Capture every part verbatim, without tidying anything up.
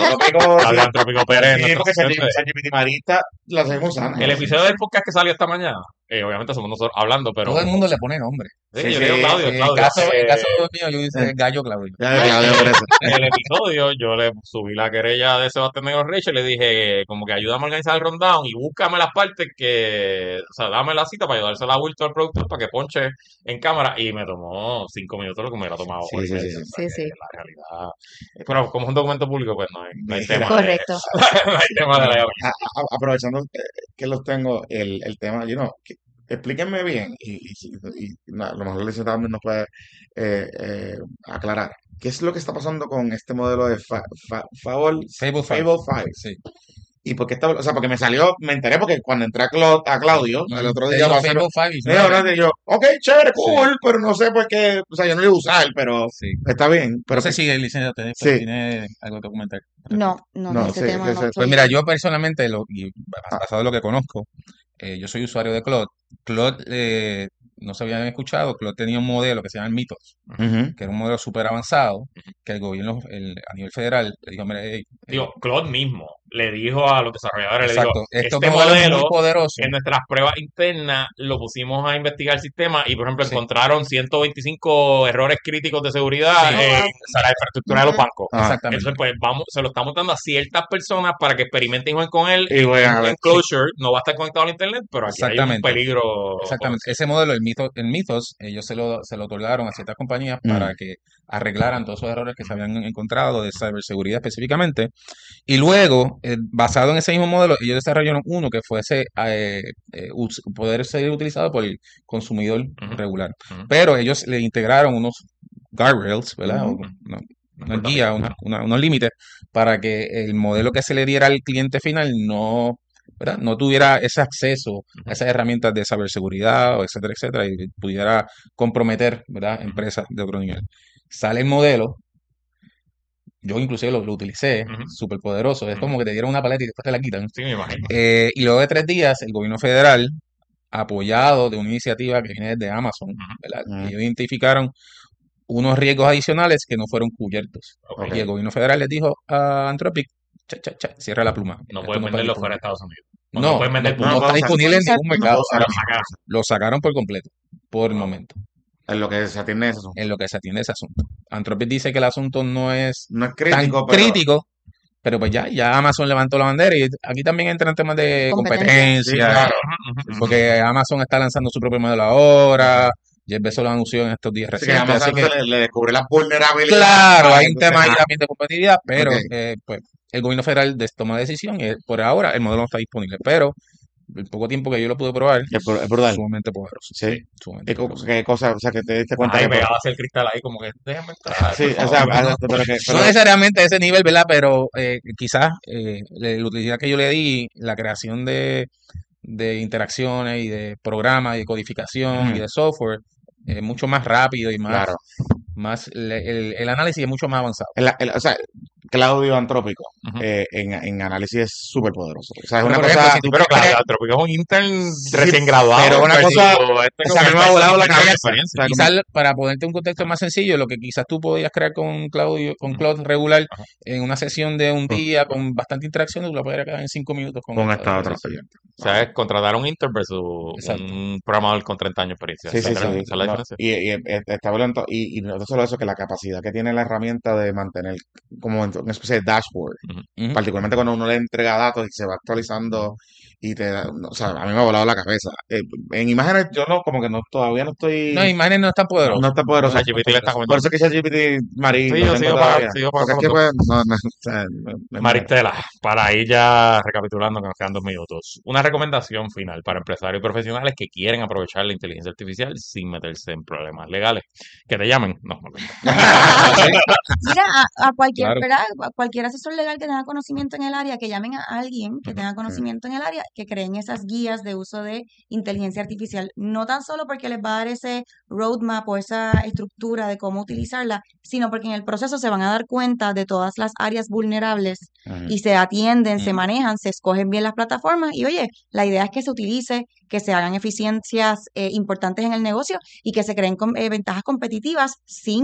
Antrópico, Habla Antrópico Pérez, sí, nuestro porque asistente. ChatGPT Marista la seguimos usando. El episodio del podcast que salió esta mañana, eh, obviamente somos nosotros hablando, pero Todo el mundo le pone nombre. sí, Sí, yo sí, le digo Claudio, Sí, en Claudio. caso, en eh, caso mío, yo hice Gallo Claudio. Ya, Claudio, por eso. en el episodio yo le subí la querella de Sebastián Negro Reyes y le dije como que ayúdame a organizar el rundown y búscame las partes que, o sea, dame la cita para ayudársela a Wilton al productor para que ponche en cámara y me tomó cinco minutos lo que me hubiera tomado Sí, hora y sí, media. sí, sí. O sea, Sí, que sí. la realidad, pero como es un documento público pues no hay, no hay Mira. tema de, Correcto. no hay tema de la A- a- aprovechando eh, que los tengo, el, el tema, you know, que- explíquenme bien y, y, si- y na- a lo mejor Lisa también nos puede eh, eh, aclarar. ¿Qué es lo que está pasando con este modelo de fa, fa- Fable, Fable five. Fable cinco? Sí. ¿Y por qué está, o sea, porque me salió, me enteré porque cuando entré a, Clau- a Claudio el otro Te día digo para hacer, Fable five y me dijo, nueve. no, y yo, ok, chévere, Sí. cool, pero no sé por qué, o sea, yo no lo iba a usar, pero Sí. está bien. No Pero sé que- si el licenciado tiene, Sí. tiene algo que comentar. No, no, No, de ese sí, tema sí, no sí. estoy- Pues mira, yo personalmente, lo, y Ah. basado en lo que conozco, eh, yo soy usuario de Claude. Claude, eh, no se habían escuchado, Claude tenía un modelo que se llama Mythos, Ujú. que era un modelo súper avanzado, que el gobierno el- a nivel federal le dijo, mira, hey, eh, digo, Claude mismo le dijo a los desarrolladores, le exacto, dijo, este este modelo es muy modelo poderoso. en nuestras pruebas internas lo pusimos a investigar el sistema y, por ejemplo, Sí. encontraron ciento veinticinco errores críticos de seguridad Sí. en la infraestructura de los Ujú. bancos. Ah. Exactamente. Entonces, pues, vamos, se lo estamos dando a ciertas personas para que experimenten y jueguen con él. Y jueguen a ver, en Closure no va a estar conectado al internet, pero aquí hay un Exactamente. peligro. Exactamente. Ese modelo, el Mythos, el Mythos, ellos se lo, se lo otorgaron a ciertas compañías Mm. para que arreglaran todos esos errores que se habían encontrado de ciberseguridad específicamente. Y luego, eh, basado en ese mismo modelo, ellos desarrollaron uno que fuese eh, eh, us- poder ser utilizado por el consumidor Ujú. regular. Ujú. Pero ellos le integraron unos guardrails, ¿verdad? O, Ujú. no, unas guías, una- una- unos límites para que el modelo que se le diera al cliente final no, ¿verdad? No tuviera ese acceso a esas herramientas de ciberseguridad, o etcétera, etcétera, y pudiera comprometer, ¿verdad? Empresas de otro nivel. Sale el modelo, yo inclusive lo, lo utilicé, Ujú. súper poderoso, es Ujú. como que te dieron una paleta y después te la quitan. Sí, me imagino. Eh, y luego de tres días, el gobierno federal, apoyado de una iniciativa que viene desde Amazon, Ujú. ¿verdad? Ujú. Ellos identificaron unos riesgos adicionales que no fueron cubiertos. Ok. Y el gobierno federal les dijo a Anthropic, cha, cha, cha, cierra la pluma. No Esto pueden no está venderlo fuera de disponible. Estados Unidos. O No, no pueden vender no, no, no no está puedo disponible en usar- ningún no mercado. puedo usar ahora Lo mismo. sacaron. Lo sacaron por completo, por el Wow. momento, En lo que se atiende ese asunto. en lo que se atiende ese asunto. Anthropic dice que el asunto no es No es tan crítico, pero crítico, pero pues ya, ya Amazon levantó la bandera y aquí también entran temas de Competencia. sí, competencia, claro. Ujú, ujú, ujú. porque Amazon está lanzando su propio modelo ahora, Jeff Bezos lo anunció en estos días Así que recientes, Amazon así que se le, le descubre las vulnerabilidades. claro, Ah, hay un entonces, tema ahí ah, también de competitividad, pero ok. eh, pues el gobierno federal des- toma decisión y eh, por ahora el modelo no está disponible, pero el poco tiempo que yo lo pude probar, Es, bru- es brutal. sumamente poderoso, Sí. sumamente ¿Qué, co- poderoso. qué cosa? O sea, que te diste cuenta Ay, que... por- pegaba el cristal ahí como que déjame entrar, Sí, por o sea, favor. ah, pero que... No Pero, necesariamente a ese nivel, ¿verdad? Pero eh, quizás eh, la la utilidad que yo le di, la creación de, de interacciones y de programas y de codificación y Ujú. de software, es mucho más rápido y más, claro. más le- el, el análisis es mucho más avanzado. El- el- o sea, Claudio Antrópico Ujú. eh, en, en análisis es súper poderoso. O sea, es Pero una por cosa... ejemplo, si tú Sí, pero quieres claro, crear- Antrópico es un intern Sí, recién graduado. pero una pues, cosa- tipo, este o sea, a mí con me ha volado la experiencia, cabeza. experiencia. O sea, quizás para ponerte un contexto más sencillo, lo que quizás tú podías crear con Claudio, con Ujú. Claude regular Ajá. en una sesión de un Ujú. día con bastante interacción, tú lo podrías crear en cinco minutos con, Con esta esta otra experiencia. O sea, es contratar a un intern versus Exacto. un programador con treinta años de experiencia. Sí, sí, Esa es la- sí. esa es la No, diferencia. y, y, eh, está volando, y, y no solo eso, que la capacidad que tiene la herramienta de mantener como en- una especie de dashboard, Ujú. Ujú. particularmente cuando uno le entrega datos y se va actualizando y te da, no, o sea, a mí me ha volado la cabeza. Eh, en imágenes yo no, como que no, todavía no estoy, No, imágenes no es tan poderoso. no está poderoso. No es tan ChatGPT le está poderoso. Por comiendo. eso es que ChatGPT Marí Sí, no yo tengo sigo todavía. pagando, sigo Porque es que pagando. pues, no, no, o sea, no- no hay manera. Maristela, para ir ya recapitulando que nos quedan dos minutos, una recomendación final para empresarios y profesionales que quieren aprovechar la inteligencia artificial sin meterse en problemas legales. Que te llamen. No, no, no. Mira, a, a cualquier, Claro. ¿verdad? A cualquier asesor legal que tenga conocimiento en el área, que llamen a alguien que Ujú. tenga conocimiento en el área, que creen esas guías de uso de inteligencia artificial, no tan solo porque les va a dar ese roadmap o esa estructura de cómo utilizarla, sino porque en el proceso se van a dar cuenta de todas las áreas vulnerables Ujú. y se atienden, se Ujú. manejan, se escogen bien las plataformas y oye, la idea es que se utilice, que se hagan eficiencias eh, importantes en el negocio y que se creen com- eh, ventajas competitivas sin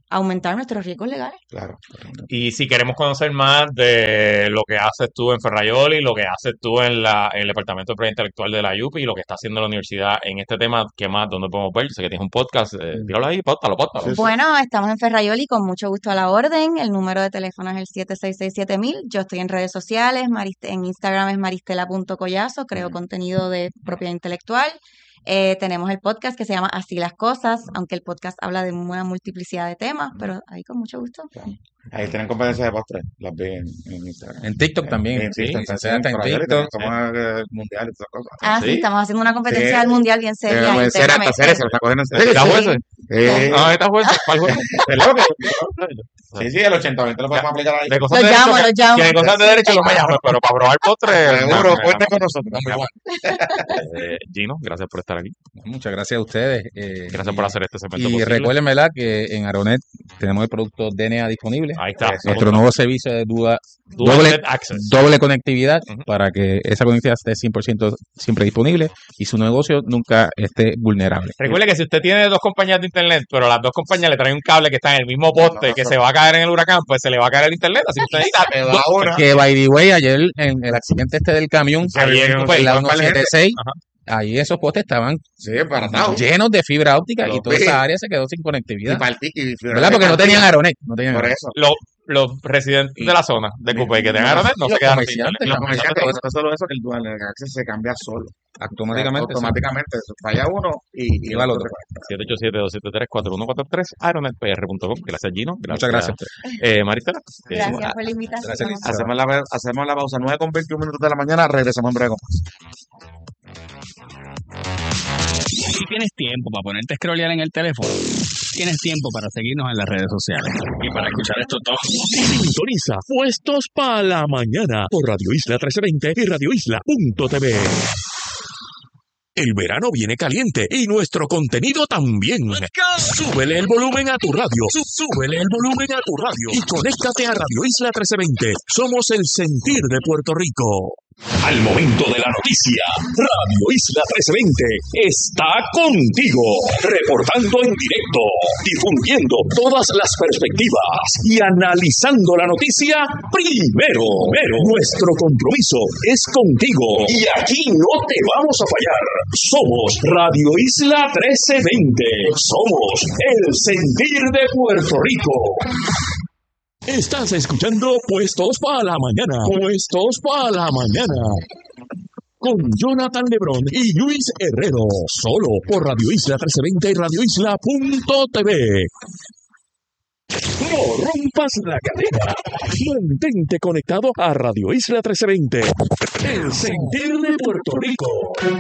aumentar nuestros riesgos legales. Claro, correcto. Y si queremos conocer más de lo que haces tú en Ferrayoli, lo que haces tú en, la, en el Departamento de Propiedad Intelectual de la U P I y lo que está haciendo la universidad en este tema, ¿qué más? ¿Dónde podemos ver? Sé que tienes un podcast, eh, tíralo ahí, póstalo, póstalo. Sí, sí. Bueno, estamos en Ferrayoli con mucho gusto a la orden. El número de teléfono es el siete seis seis siete mil. Yo estoy en redes sociales, Mariste- en Instagram es maristela punto collazo, creo Ujú. contenido de propiedad intelectual. Eh, tenemos el podcast que se llama Así las Cosas, aunque el podcast habla de una multiplicidad de temas, pero ahí con mucho gusto. Claro. Ahí tienen competencias de postres, las vi en, en Instagram. En TikTok En, también, en sí, TikTok, se también, hasta en por ayer, TikTok. como eh, mundial y todas esas Ah, sí, Sí. estamos haciendo una competencia Sí. del mundial bien cosas. seria Eh, en serio, hasta serio, se lo internamente. está cogiendo en serio. ¿Está Sí. juez? Eh, Ah, ¿está juez? ¿Cuál juez? es loco. Sí, sí, el ochenta veinte lo podemos aplicar ahí. De cosas Los de derecho, llamo, que, los llamo. que de cosas de derecho no me llames, pero para probar postre. Seguro, me- me- cuenta con nosotros. me- me- Eh, Gino, gracias por estar aquí. Muchas gracias a ustedes. eh, Gracias y, por hacer este segmento y posible. recuerden, ¿verdad?, que en Aronet tenemos el producto D N A disponible. Ahí está. Eso. Nuestro nuevo servicio de duda, Dual doble, Net Access. doble conectividad Ujú. para que esa conectividad esté cien por ciento siempre disponible y su negocio nunca esté vulnerable. Recuerde que si usted tiene dos compañías de internet, pero las dos compañías le traen un cable que está en el mismo poste que se va a caer en el huracán, pues se le va a caer el internet. Así que usted necesita Te dos- da una. Que, by the way, ayer en el accidente este del camión, Ahí en Cupey, en la igual para la gente. ciento setenta y seis, Ajá. ahí esos postes estaban Sí, baratado. llenos de fibra óptica y Los toda vi. esa área se quedó sin Y conectividad. partí. Y ¿Verdad? Porque no tenían Aronet. No tenían Por Aronet. eso. los, los residentes de la zona de Cupey que tengan Aeronet no Y se los quedaron sin comerciantes, internet. Los los comerciantes, comerciantes, no solo eso, que el dual access se cambia solo. automáticamente. sí. Automáticamente. Falla uno y, y Y va el otro otro. se conecta. siete ocho siete, dos siete tres, cuatro uno cuatro tres, aeronet p r punto com. Gracias, Gino. Muchas gracias. Eh, Maristela. eh, Gracias por la invitación. Gracias, Lisa. Hacemos la, hacemos la pausa nueve con veintiún minutos de la mañana. Regresamos en breve con más. Si tienes tiempo para ponerte a scrollear en el teléfono, tienes tiempo para seguirnos en las redes sociales y para escuchar esto todo. Sintoniza Puestos para la Mañana por Radio Isla trece veinte y radio isla punto t v. El verano viene caliente y nuestro contenido también. Súbele el volumen a tu radio. Sú- Súbele el volumen a tu radio y conéctate a Radio Isla trece veinte. Somos el sentir de Puerto Rico. Al momento de la noticia, Radio Isla trece veinte está contigo, reportando en directo, difundiendo todas las perspectivas y analizando la noticia primero. Primero, nuestro compromiso es contigo y aquí no te vamos a fallar. Somos Radio Isla trece veinte. Somos el sentir de Puerto Rico. Estás escuchando Puestos para la Mañana. Puestos para la Mañana. Con Jonathan Lebrón y Luis Herrero. Solo por Radio Isla trece veinte y radio isla punto t v. No rompas la cadena. Mantente conectado a Radio Isla trece veinte. El sentir de Puerto Rico.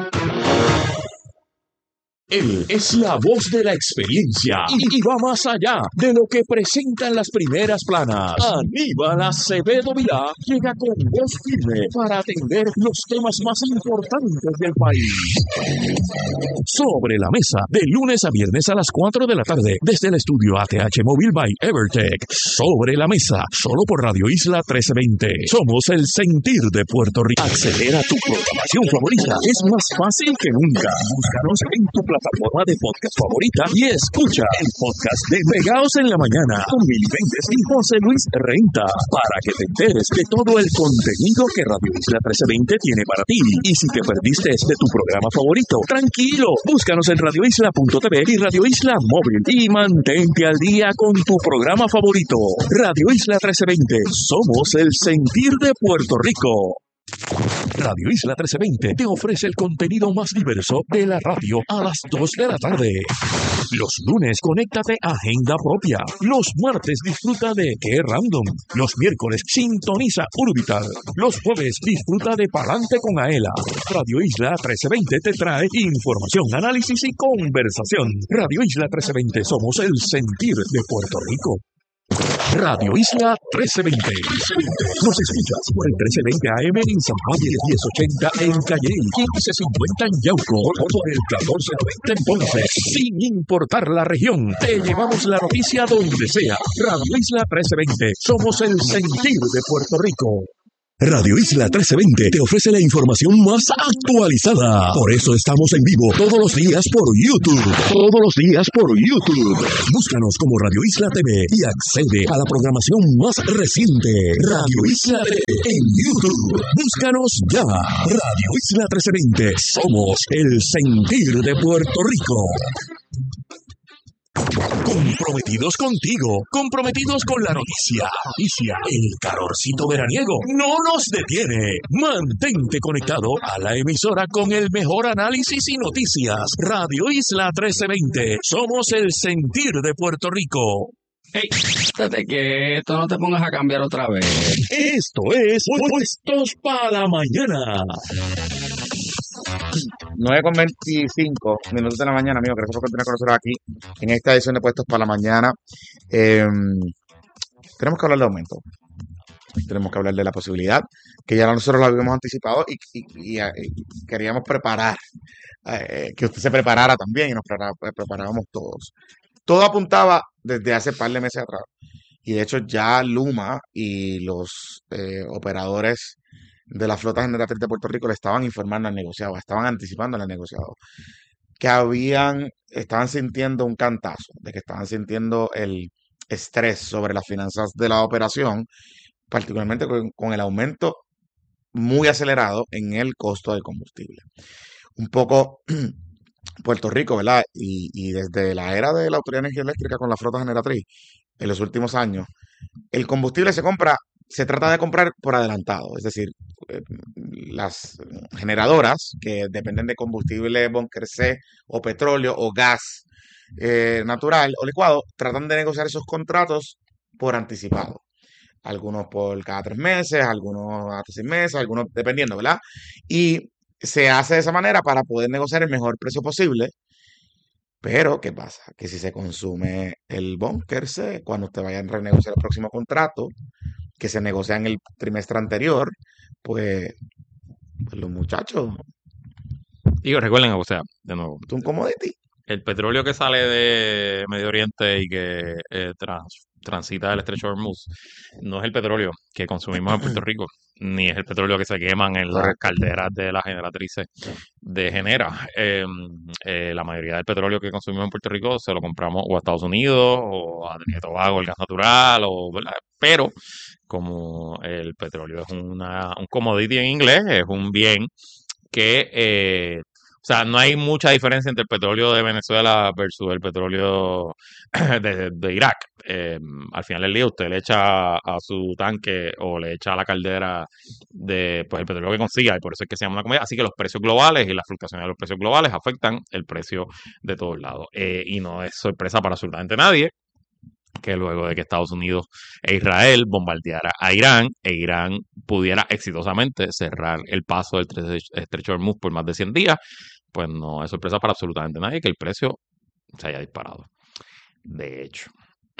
Él es la voz de la experiencia y, y va más allá de lo que presentan las primeras planas. Aníbal Acevedo Vilá llega con voz firme para atender los temas más importantes del país. Sobre la mesa, de lunes a viernes a las cuatro de la tarde, desde el estudio A T H Mobile by Evertech. Sobre la mesa, solo por Radio Isla trece veinte. Somos el sentir de Puerto Rico. Acceder a tu programación favorita es más fácil que nunca. Búscanos en tu plataforma de podcast favorita y escucha el podcast de Pegaos en la Mañana con Mili Méndez y José Luis Renta para que te enteres de todo el contenido que Radio Isla trece veinte tiene para ti. Y si te perdiste de tu programa favorito, tranquilo, búscanos en radio isla punto t v y Radio Isla Móvil y mantente al día con tu programa favorito. Radio Isla trece veinte, somos el sentir de Puerto Rico. Radio Isla trece veinte te ofrece el contenido más diverso de la radio a las dos de la tarde. Los lunes, conéctate a Agenda Propia. Los martes, disfruta de Qué Random. Los miércoles, sintoniza Urbital. Los jueves, disfruta de Palante con Aela. Radio Isla trece veinte te trae información, análisis y conversación. Radio Isla trece veinte, somos el sentir de Puerto Rico. Radio Isla trece veinte. Nos escuchas por el trece veinte A M en San Juan y el diez ochenta en Calle, quince cincuenta en Yauco, o por el catorce noventa en Ponce. Sin importar la región, te llevamos la noticia donde sea. Radio Isla trece veinte. Somos el sentir de Puerto Rico. Radio Isla trece veinte te ofrece la información más actualizada. Por eso estamos en vivo todos los días por YouTube. Todos los días por YouTube. Búscanos como Radio Isla T V y accede a la programación más reciente. Radio Isla T V en YouTube. Búscanos ya. Radio Isla trece veinte. Somos el sentir de Puerto Rico. Comprometidos contigo, comprometidos con la noticia. Noticia, el calorcito veraniego no nos detiene. Mantente conectado a la emisora con el mejor análisis y noticias. Radio Isla trece veinte. Somos el sentir de Puerto Rico. Hey, estate quieto, no te pongas a cambiar otra vez. Esto es Puestos para la Mañana. nueve con veinticinco minutos de la mañana, amigo. Gracias por continuar con nosotros aquí en esta edición de Puestos para la Mañana. Eh, tenemos que hablar de aumento. Tenemos que hablar de la posibilidad, que ya nosotros lo habíamos anticipado y, y- y, eh, y queríamos preparar, eh, que usted se preparara también y nos prepara- preparábamos todos. Todo apuntaba desde hace par de meses atrás. Y de hecho ya Luma y los eh, operadores de la flota generatriz de Puerto Rico le estaban informando al negociado, estaban anticipando al negociado, que habían, estaban sintiendo un cantazo, de que estaban sintiendo el estrés sobre las finanzas de la operación, particularmente con, con el aumento muy acelerado en el costo del combustible. Un poco Puerto Rico, ¿verdad? Y, y desde la era de la Autoridad de Energía Eléctrica con la flota generatriz, en los últimos años, el combustible se compra, se trata de comprar por adelantado, es decir, eh, las generadoras que dependen de combustible bunker C o petróleo o gas eh, natural o licuado, tratan de negociar esos contratos por anticipado. Algunos por cada tres meses, algunos hasta seis meses, algunos dependiendo, ¿verdad? Y se hace de esa manera para poder negociar el mejor precio posible. Pero, ¿qué pasa? Que si se consume el bunker C, cuando usted vaya a renegociar el próximo contrato, que se negocia en el trimestre anterior, pues, pues los muchachos, Digo, recuerden, o sea, de nuevo, es un commodity. el petróleo que sale de Medio Oriente y que eh, trans- transita el estrecho de Hormuz no es el petróleo que consumimos en Puerto Rico, ni es el petróleo que se queman en las Correcto. calderas de las generatrices de Genera. Eh, eh, la mayoría del petróleo que consumimos en Puerto Rico se lo compramos o a Estados Unidos o a Trinidad y Tobago, el gas natural, o, ¿verdad? Pero como el petróleo es una, un commodity en inglés, es un bien que, eh, o sea, no hay mucha diferencia entre el petróleo de Venezuela versus el petróleo de, de Irak. Eh, al final del día usted le echa a su tanque o le echa a la caldera de pues el petróleo que consiga y por eso es que se llama una comedia. Así que los precios globales y las fluctuaciones de los precios globales afectan el precio de todos lados. Eh, y no es sorpresa para absolutamente nadie que luego de que Estados Unidos e Israel bombardeara a Irán e Irán pudiera exitosamente cerrar el paso del tre- estrecho de Hormuz por más de cien días, pues no es sorpresa para absolutamente nadie que el precio se haya disparado. De hecho,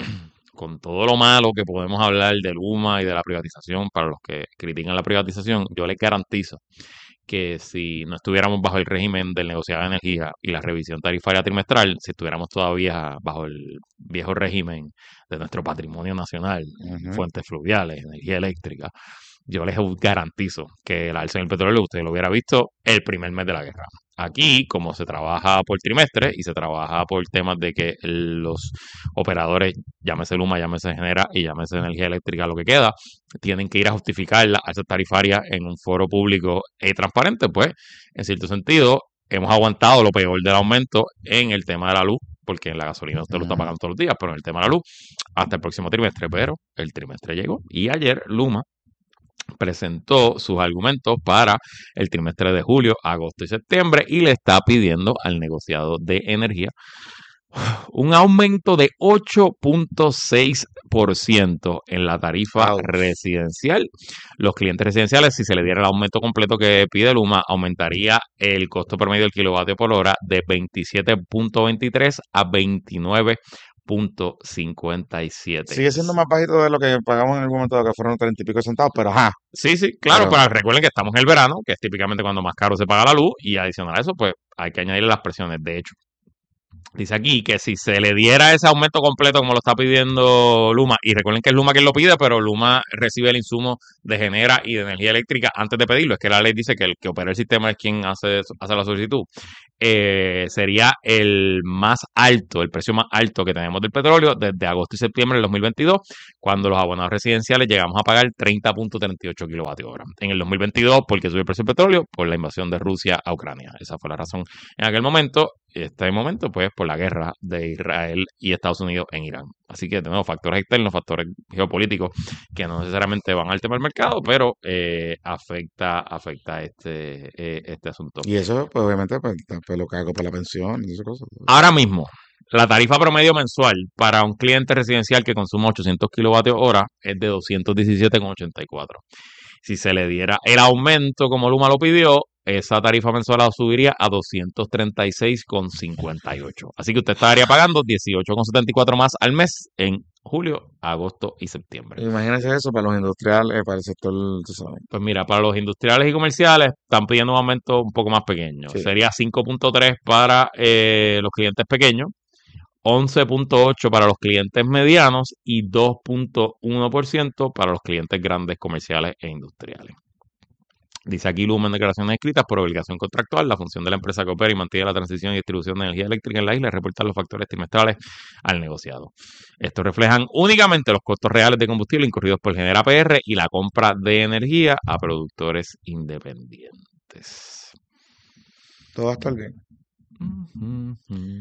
con todo lo malo que podemos hablar del Luma y de la privatización, para los que critican la privatización, yo les garantizo que si no estuviéramos bajo el régimen del negociado de energía y la revisión tarifaria trimestral, si estuviéramos todavía bajo el viejo régimen de nuestro patrimonio nacional, Ujú. fuentes fluviales, energía eléctrica, yo les garantizo que el alza en el petróleo usted lo hubiera visto el primer mes de la guerra. Aquí, como se trabaja por trimestre y se trabaja por temas de que los operadores, llámese Luma, llámese Genera y llámese Energía Eléctrica, lo que queda, tienen que ir a justificar la alza tarifaria en un foro público y transparente, pues, en cierto sentido, hemos aguantado lo peor del aumento en el tema de la luz, porque en la gasolina usted lo está Ujú. pagando todos los días, pero en el tema de la luz, hasta el próximo trimestre, pero el trimestre llegó y ayer Luma presentó sus argumentos para el trimestre de julio, agosto y septiembre y le está pidiendo al negociado de energía un aumento de ocho punto seis por ciento en la tarifa Wow. residencial. Los clientes residenciales, si se le diera el aumento completo que pide Luma, aumentaría el costo promedio del kilovatio por hora de veintisiete punto veintitrés a veintinueve punto cincuenta y siete. Sigue siendo más bajito de lo que pagamos en algún momento, que fueron treinta y pico de centavos, pero ajá. Sí, sí, claro, Pero- pero recuerden que estamos en el verano, que es típicamente cuando más caro se paga la luz, y adicional a eso, pues hay que añadirle las presiones. De hecho, Dice aquí que si se le diera ese aumento completo como lo está pidiendo Luma, y recuerden que es Luma quien lo pide, pero Luma recibe el insumo de Genera y de energía eléctrica antes de pedirlo, es que la ley dice que el que opera el sistema es quien hace, hace la solicitud, eh, sería el más alto, el precio más alto que tenemos del petróleo desde agosto y septiembre del dos mil veintidós, cuando los abonados residenciales llegamos a pagar treinta punto treinta y ocho kilovatios hora. En el dos mil veintidós, porque subió el precio del petróleo, por la invasión de Rusia a Ucrania. Esa fue la razón en aquel momento. Este momento, pues, por la guerra de Israel y Estados Unidos en Irán. Así que tenemos factores externos, factores geopolíticos que no necesariamente van al tema del mercado, pero eh, afecta, afecta este, eh, este asunto. Y eso, pues obviamente, pues, pues, lo que hago para la pensión y esas cosas. Ahora mismo, la tarifa promedio mensual para un cliente residencial que consuma ochocientos kilovatios hora es de doscientos diecisiete con ochenta y cuatro. Si se le diera el aumento como Luma lo pidió, esa tarifa mensual subiría a doscientos treinta y seis con cincuenta y ocho. Así que usted estaría pagando dieciocho con setenta y cuatro más al mes en julio, agosto y septiembre. Imagínense eso para los industriales, para el sector, tú sabes. Pues mira, para los industriales y comerciales están pidiendo un aumento un poco más pequeño. Sí. Sería cinco punto tres para eh, los clientes pequeños, once punto ocho para los clientes medianos y dos punto uno por ciento para los clientes grandes comerciales e industriales. Dice aquí Luma en declaraciones escritas por obligación contractual, la función de la empresa que opera y mantiene la transición y distribución de energía eléctrica en la isla es reportar los factores trimestrales al negociado. Estos reflejan únicamente los costos reales de combustible incurridos por Genera P R y la compra de energía a productores independientes. Todo va a estar bien. Uh-huh.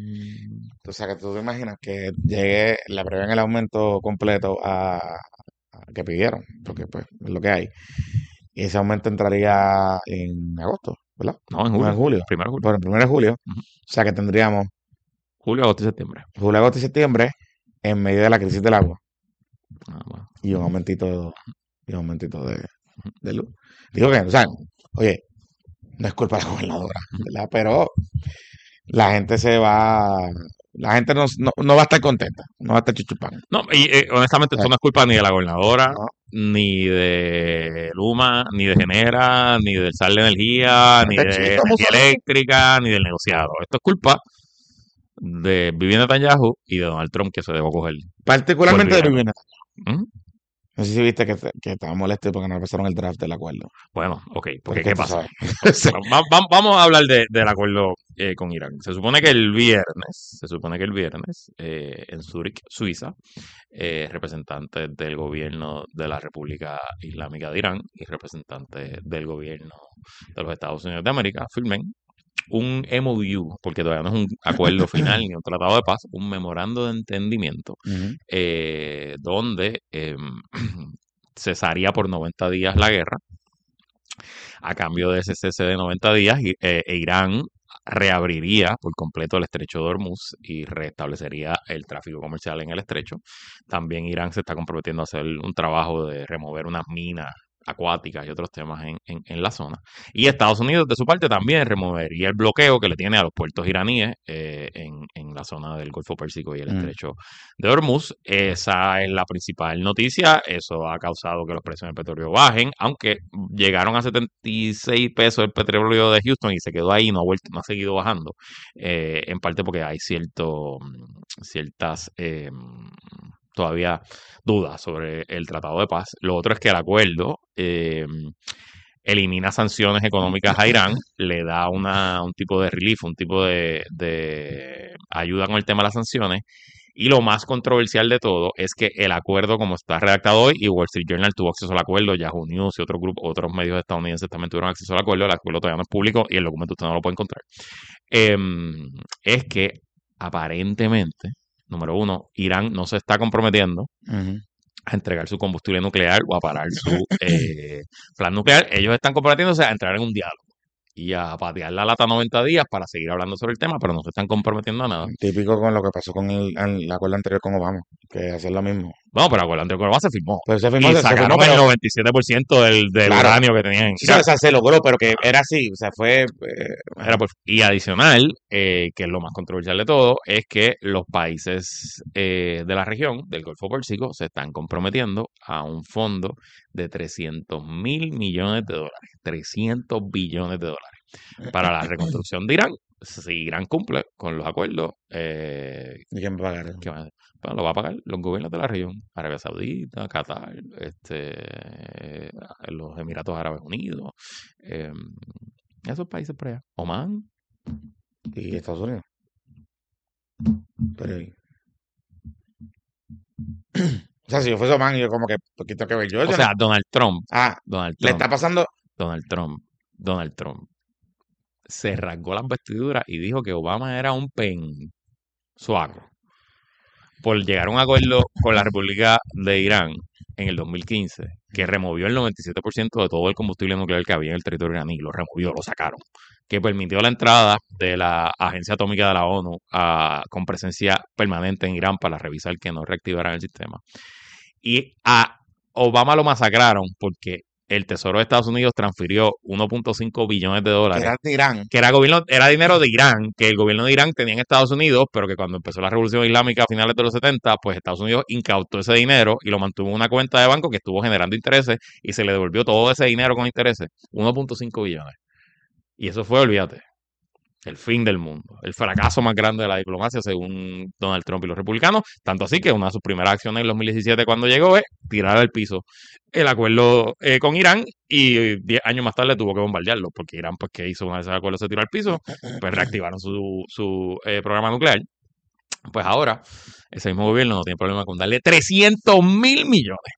O sea, que tú te imaginas que llegue, le aprueben el aumento completo a, a que pidieron, porque pues es lo que hay. Y ese aumento entraría en agosto, ¿verdad? No, en No, julio. en julio. Primero de julio. Por el primero de julio. Ujú. O sea, que tendríamos Julio, agosto y septiembre. julio, agosto y septiembre en medio de la crisis del agua. Ah, bueno. Y un aumentito, y un aumentito de, de luz. Digo que, o sea, oye, no es culpa de la gobernadora, ¿verdad? Pero la gente se va, la gente no, no, no va a estar contenta, no va a estar chuchupán. No, y eh, honestamente esto no es culpa ni de la gobernadora, No. ni de Luma, ni de Genera, ni del Sal de Energía, ni de Este chico, energía vamos a ver. eléctrica, ni del negociado. Esto es culpa de Vivienda Netanyahu y de Donald Trump que se dejó coger. Particularmente de Por Vivienda. ¿Mm? No sé si viste que, que estaba molesto porque no empezaron el draft del acuerdo. Bueno, ok, porque Porque ¿qué tú pasa? sabes. Bueno, va- va- vamos a hablar de, del acuerdo eh, con Irán. Se supone que el viernes, se supone que el viernes, eh, en Zúrich, Suiza, eh, representantes del gobierno de la República Islámica de Irán y representantes del gobierno de los Estados Unidos de América firmen un M O U, porque todavía no es un acuerdo final ni un tratado de paz, un memorando de entendimiento, Ujú. eh, donde eh, cesaría por noventa días la guerra. A cambio de ese cese de noventa días, i- eh, e Irán reabriría por completo el estrecho de Hormuz y restablecería el tráfico comercial en el estrecho. También Irán se está comprometiendo a hacer un trabajo de remover unas minas acuáticas y otros temas en, en- en la zona. Y Estados Unidos, de su parte, también removería el bloqueo que le tiene a los puertos iraníes eh, en, en la zona del Golfo Pérsico y el Mm. estrecho de Hormuz. Esa es la principal noticia. Eso ha causado que los precios del petróleo bajen, aunque llegaron a setenta y seis pesos el petróleo de Houston y se quedó ahí, no ha vuelto, no ha seguido bajando. Eh, en parte porque hay cierto, ciertas eh, todavía dudas sobre el Tratado de Paz. Lo otro es que el acuerdo eh, elimina sanciones económicas a Irán, le da una, un tipo de relief, un tipo de, de ayuda con el tema de las sanciones. Y lo más controversial de todo es que el acuerdo, como está redactado hoy, y Wall Street Journal tuvo acceso al acuerdo, Yahoo News y otros grupos, otros medios estadounidenses también tuvieron acceso al acuerdo, el acuerdo todavía no es público y el documento usted no lo puede encontrar, eh, es que aparentemente, número uno, Irán no se está comprometiendo Ujú. a entregar su combustible nuclear o a parar su eh, plan nuclear. Ellos están comprometiéndose a entrar en un diálogo y a patear la lata noventa días para seguir hablando sobre el tema, pero no se están comprometiendo a nada. Típico con lo que pasó con el, el acuerdo anterior con Obama, que hacer lo mismo. Bueno, pero acuérdate que Obama se firmó. Pero se firmó, Y se, se firmó, sacaron el pero noventa y siete por ciento del, del claro, uranio que tenían en sí, o sea, Irak. o sea, se logró, pero que era así, o sea, fue, eh, Era por- Y adicional, eh, que es lo más controversial de todo, es que los países eh, de la región, del Golfo Pérsico, se están comprometiendo a un fondo de trescientos mil millones de dólares, trescientos billones de dólares, para la reconstrucción de Irán si Irán cumple con los acuerdos, eh, ¿Y quién va a pagar eso? ¿qué va- pues lo va a pagar los gobiernos de la región, Arabia Saudita, Qatar, este, eh, los Emiratos Árabes Unidos, eh, esos países por allá, Omán. Y Estados Unidos. Pero, ¿y? O sea, si yo fuese Oman, yo como que poquito que ver yo. O yo sea, no- Donald Trump, ah, Donald le Trump, está pasando. Donald Trump, Donald Trump se rasgó las vestiduras y dijo que Obama era un pen suaco por llegar a un acuerdo con la República de Irán en el dos mil quince, que removió el noventa y siete por ciento de todo el combustible nuclear que había en el territorio iraní, lo removió, lo sacaron, que permitió la entrada de la Agencia Atómica de la ONU a- con presencia permanente en Irán para revisar que no reactivaran el sistema. Y a Obama lo masacraron porque el Tesoro de Estados Unidos transfirió uno punto cinco billones de Que dólares era de Irán. que era gobierno, era dinero de Irán, que el gobierno de Irán tenía en Estados Unidos, pero que cuando empezó la revolución islámica a finales de los setenta, pues Estados Unidos incautó ese dinero y lo mantuvo en una cuenta de banco que estuvo generando intereses y se le devolvió todo ese dinero con intereses, uno punto cinco billones. Y eso fue, olvídate, el fin del mundo, el fracaso más grande de la diplomacia según Donald Trump y los republicanos, tanto así que una de sus primeras acciones en el dos mil diecisiete cuando llegó es tirar al piso el acuerdo eh, con Irán y diez años más tarde tuvo que bombardearlo porque Irán pues que hizo una vez ese acuerdo se tiró al piso, pues reactivaron su, su eh, programa nuclear. Pues ahora ese mismo gobierno no tiene problema con darle trescientos mil millones.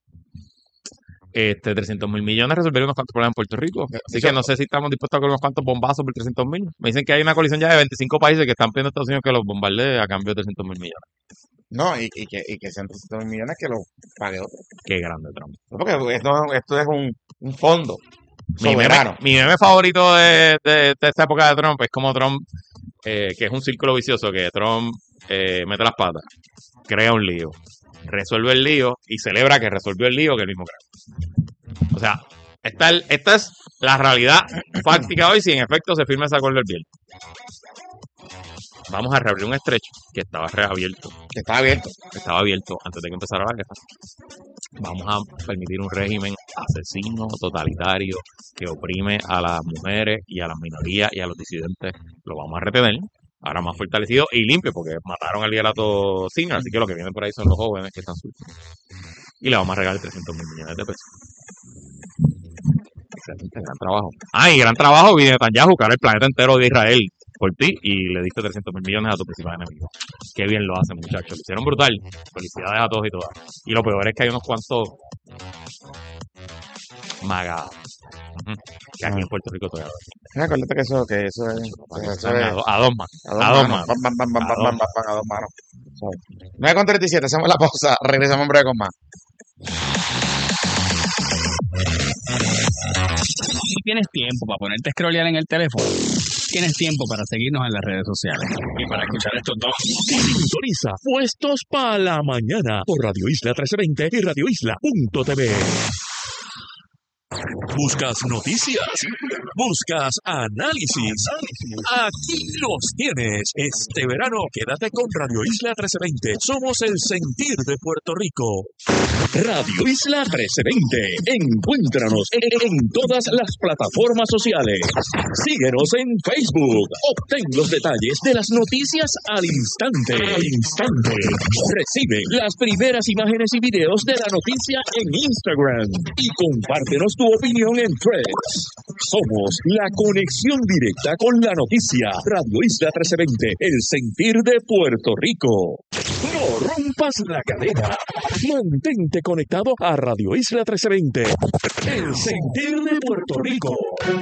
Este, trescientos mil millones resolvería unos cuantos problemas en Puerto Rico. Así que no sé si estamos dispuestos a coger unos cuantos bombazos por trescientos mil. Me dicen que hay una coalición ya de veinticinco países que están pidiendo a Estados Unidos que los bombardee a cambio de trescientos mil millones. No, y, y que, y que sean trescientos mil millones que lo pague otro. Qué grande Trump. Porque esto, esto es un, un fondo Mi meme, soberano. mi meme favorito de, de, de esta época de Trump es como Trump, eh, que es un círculo vicioso, que Trump eh, mete las patas, crea un lío, resuelve el lío y celebra que resolvió el lío que él mismo creó. O sea, esta, el- esta es la realidad fáctica hoy si en efecto se firma ese acuerdo el viernes. Vamos a reabrir un estrecho que estaba reabierto, Que está abierto. que estaba abierto antes de que empezara la guerra. Vamos a permitir un régimen asesino, totalitario, que oprime a las mujeres y a las minorías y a los disidentes. Lo vamos a retener, ahora más fortalecido y limpio, porque mataron al liderato senior, así que lo que viene por ahí son los jóvenes que están sueltos. Y le vamos a regalar trescientos mil millones de pesos. Excelente, gran trabajo. Ah, y gran trabajo, viene Netanyahu, que ahora el planeta entero de Israel por ti y le diste trescientos mil millones a tu principal enemigo. Qué bien lo hacen, muchachos. Lo hicieron brutal. Felicidades a todos y todas. Y lo peor es que hay unos cuantos magas ujú, que aquí en Puerto Rico todavía Mira, acuérdate que eso, que eso es, lo eso están es a, do- a dos más. a dos A dos manos. manos. Bam, bam, bam, bam, A bam, dos bam, bam, bam, a dos manos. ¿Sabes? nueve con treinta y siete, hacemos la pausa, regresamos en breve con más. Si tienes tiempo para ponerte a scrollear en el teléfono, tienes tiempo para seguirnos en las redes sociales y para escuchar estos dos. Sintoniza Puestos para la Mañana por Radio Isla trece veinte y radio isla punto t v. ¿Buscas noticias? ¿Buscas análisis? Aquí los tienes. Este verano quédate con Radio Isla trece veinte. Somos el sentir de Puerto Rico. Radio Isla trece veinte. Encuéntranos en, en todas las plataformas sociales. Síguenos en Facebook. Obtén los detalles de las noticias al instante. Al instante. Recibe las primeras imágenes y videos de la noticia en Instagram. Y compártenos tu opinión en Threads. Somos la conexión directa con la noticia. Radio Isla trece veinte. El sentir de Puerto Rico. No rompas la cadena. Mantente conectado a Radio Isla trece veinte. El sentir de Puerto Rico.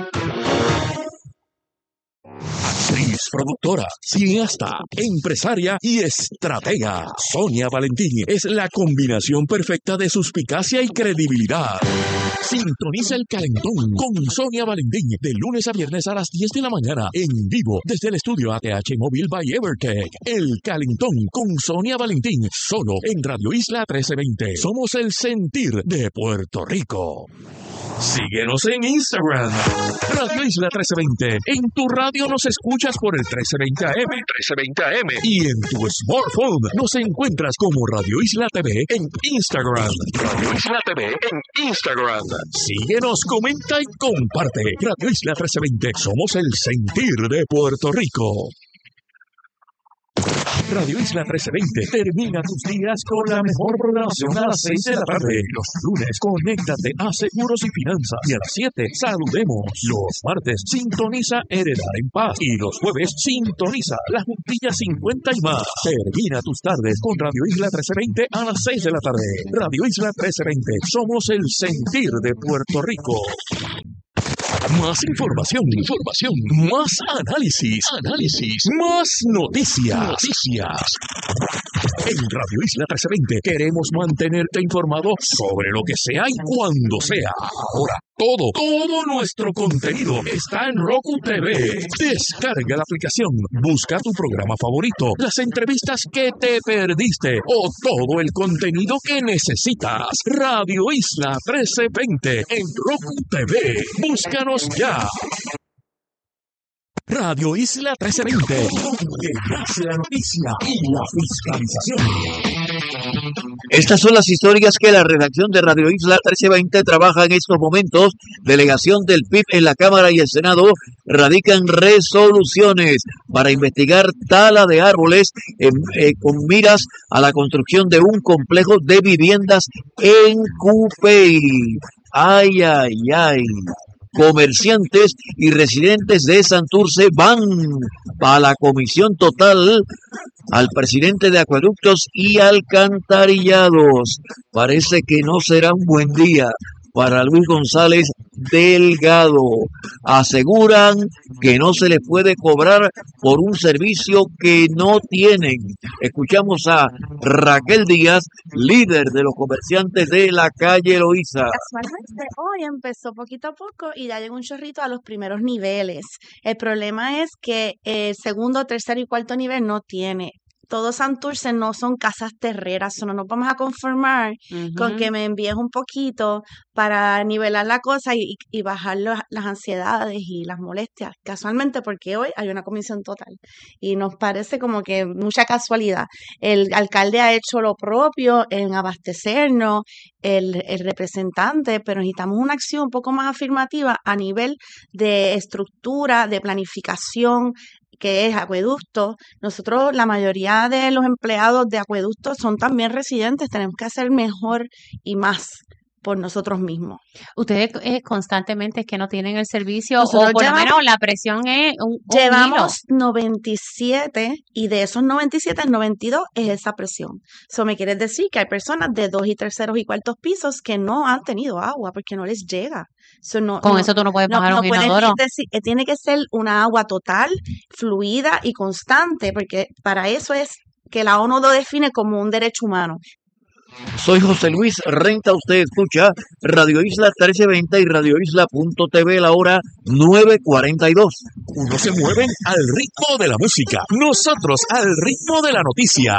Actriz, productora, cineasta, empresaria y estratega. Sonia Valentín es la combinación perfecta de suspicacia y credibilidad. Sintoniza El Calentón con Sonia Valentín de lunes a viernes a las diez de la mañana en vivo desde el estudio A T H Móvil by Evertech. El Calentón con Sonia Valentín solo en Radio Isla trece veinte. Somos el sentir de Puerto Rico. Síguenos en Instagram, Radio Isla trece veinte. En tu radio nos escuchas por el trece veinte A M, trece veinte A M. Y en tu smartphone nos encuentras como Radio Isla T V en Instagram. Radio Isla T V en Instagram. Síguenos, comenta y comparte. Radio Isla trece veinte. Somos el sentir de Puerto Rico. Radio Isla trece veinte termina tus días con la mejor programación a las seis de la tarde. Los lunes, conéctate a Seguros y Finanzas. Y a las siete, saludemos. Los martes, sintoniza Heredar en Paz. Y los jueves, sintoniza La Juntilla cincuenta y más. Termina tus tardes con Radio Isla trece veinte a las seis de la tarde. Radio Isla trece veinte. Somos el sentir de Puerto Rico. Más información, información, más análisis, análisis, más noticias, noticias. En Radio Isla trece veinte queremos mantenerte informado sobre lo que sea y cuando sea. Ahora, todo, todo nuestro contenido está en Roku T V. Descarga la aplicación, busca tu programa favorito, las entrevistas que te perdiste o todo el contenido que necesitas. Radio Isla trece veinte en Roku T V. Búscanos ya. Radio Isla trece veinte, donde nace la noticia y la fiscalización. Estas son las historias que la redacción de Radio Isla trece veinte trabaja en estos momentos. Delegación del P I B en la Cámara y el Senado radican resoluciones para investigar tala de árboles en, eh, con miras a la construcción de un complejo de viviendas en Cupey. Ay, ay, ay. Comerciantes y residentes de Santurce van a la comisión total al presidente de Acueductos y Alcantarillados. Parece que no será un buen día para Luis González Delgado. Aseguran que no se le puede cobrar por un servicio que no tienen. Escuchamos a Raquel Díaz, líder de los comerciantes de la calle Eloísa. Casualmente hoy empezó poquito a poco y ya llegó un chorrito a los primeros niveles. El problema es que el segundo, tercero y cuarto nivel no tiene. Todo Santurce no son casas terreras, no nos vamos a conformar uh-huh. con que me envíes un poquito para nivelar la cosa y, y bajar los, las ansiedades y las molestias. Casualmente, porque hoy hay una comisión total y nos parece como que mucha casualidad. El alcalde ha hecho lo propio en abastecernos, el, el representante, pero necesitamos una acción un poco más afirmativa a nivel de estructura, de planificación, que es acueducto. Nosotros, la mayoría de los empleados de acueductos son también residentes, tenemos que hacer mejor y más por nosotros mismos. Ustedes eh, constantemente es que no tienen el servicio, Nosotros o por llevamos, lo menos la presión es un, un llevamos hilo. noventa y siete y de esos noventa y siete, el noventa y dos es esa presión. Eso me quiere decir que hay personas de dos y terceros y cuartos pisos que no han tenido agua porque no les llega. So, no, Con no, eso tú no puedes no, bajar no un puedes inodoro. decir, eh, tiene que ser una agua total, fluida y constante, porque para eso es que la ONU lo define como un derecho humano. Soy José Luis Renta, usted escucha Radio Isla trece veinte y Radio Isla punto T V, la hora nueve cuarenta y dos. Unos se mueven al ritmo de la música, nosotros al ritmo de la noticia.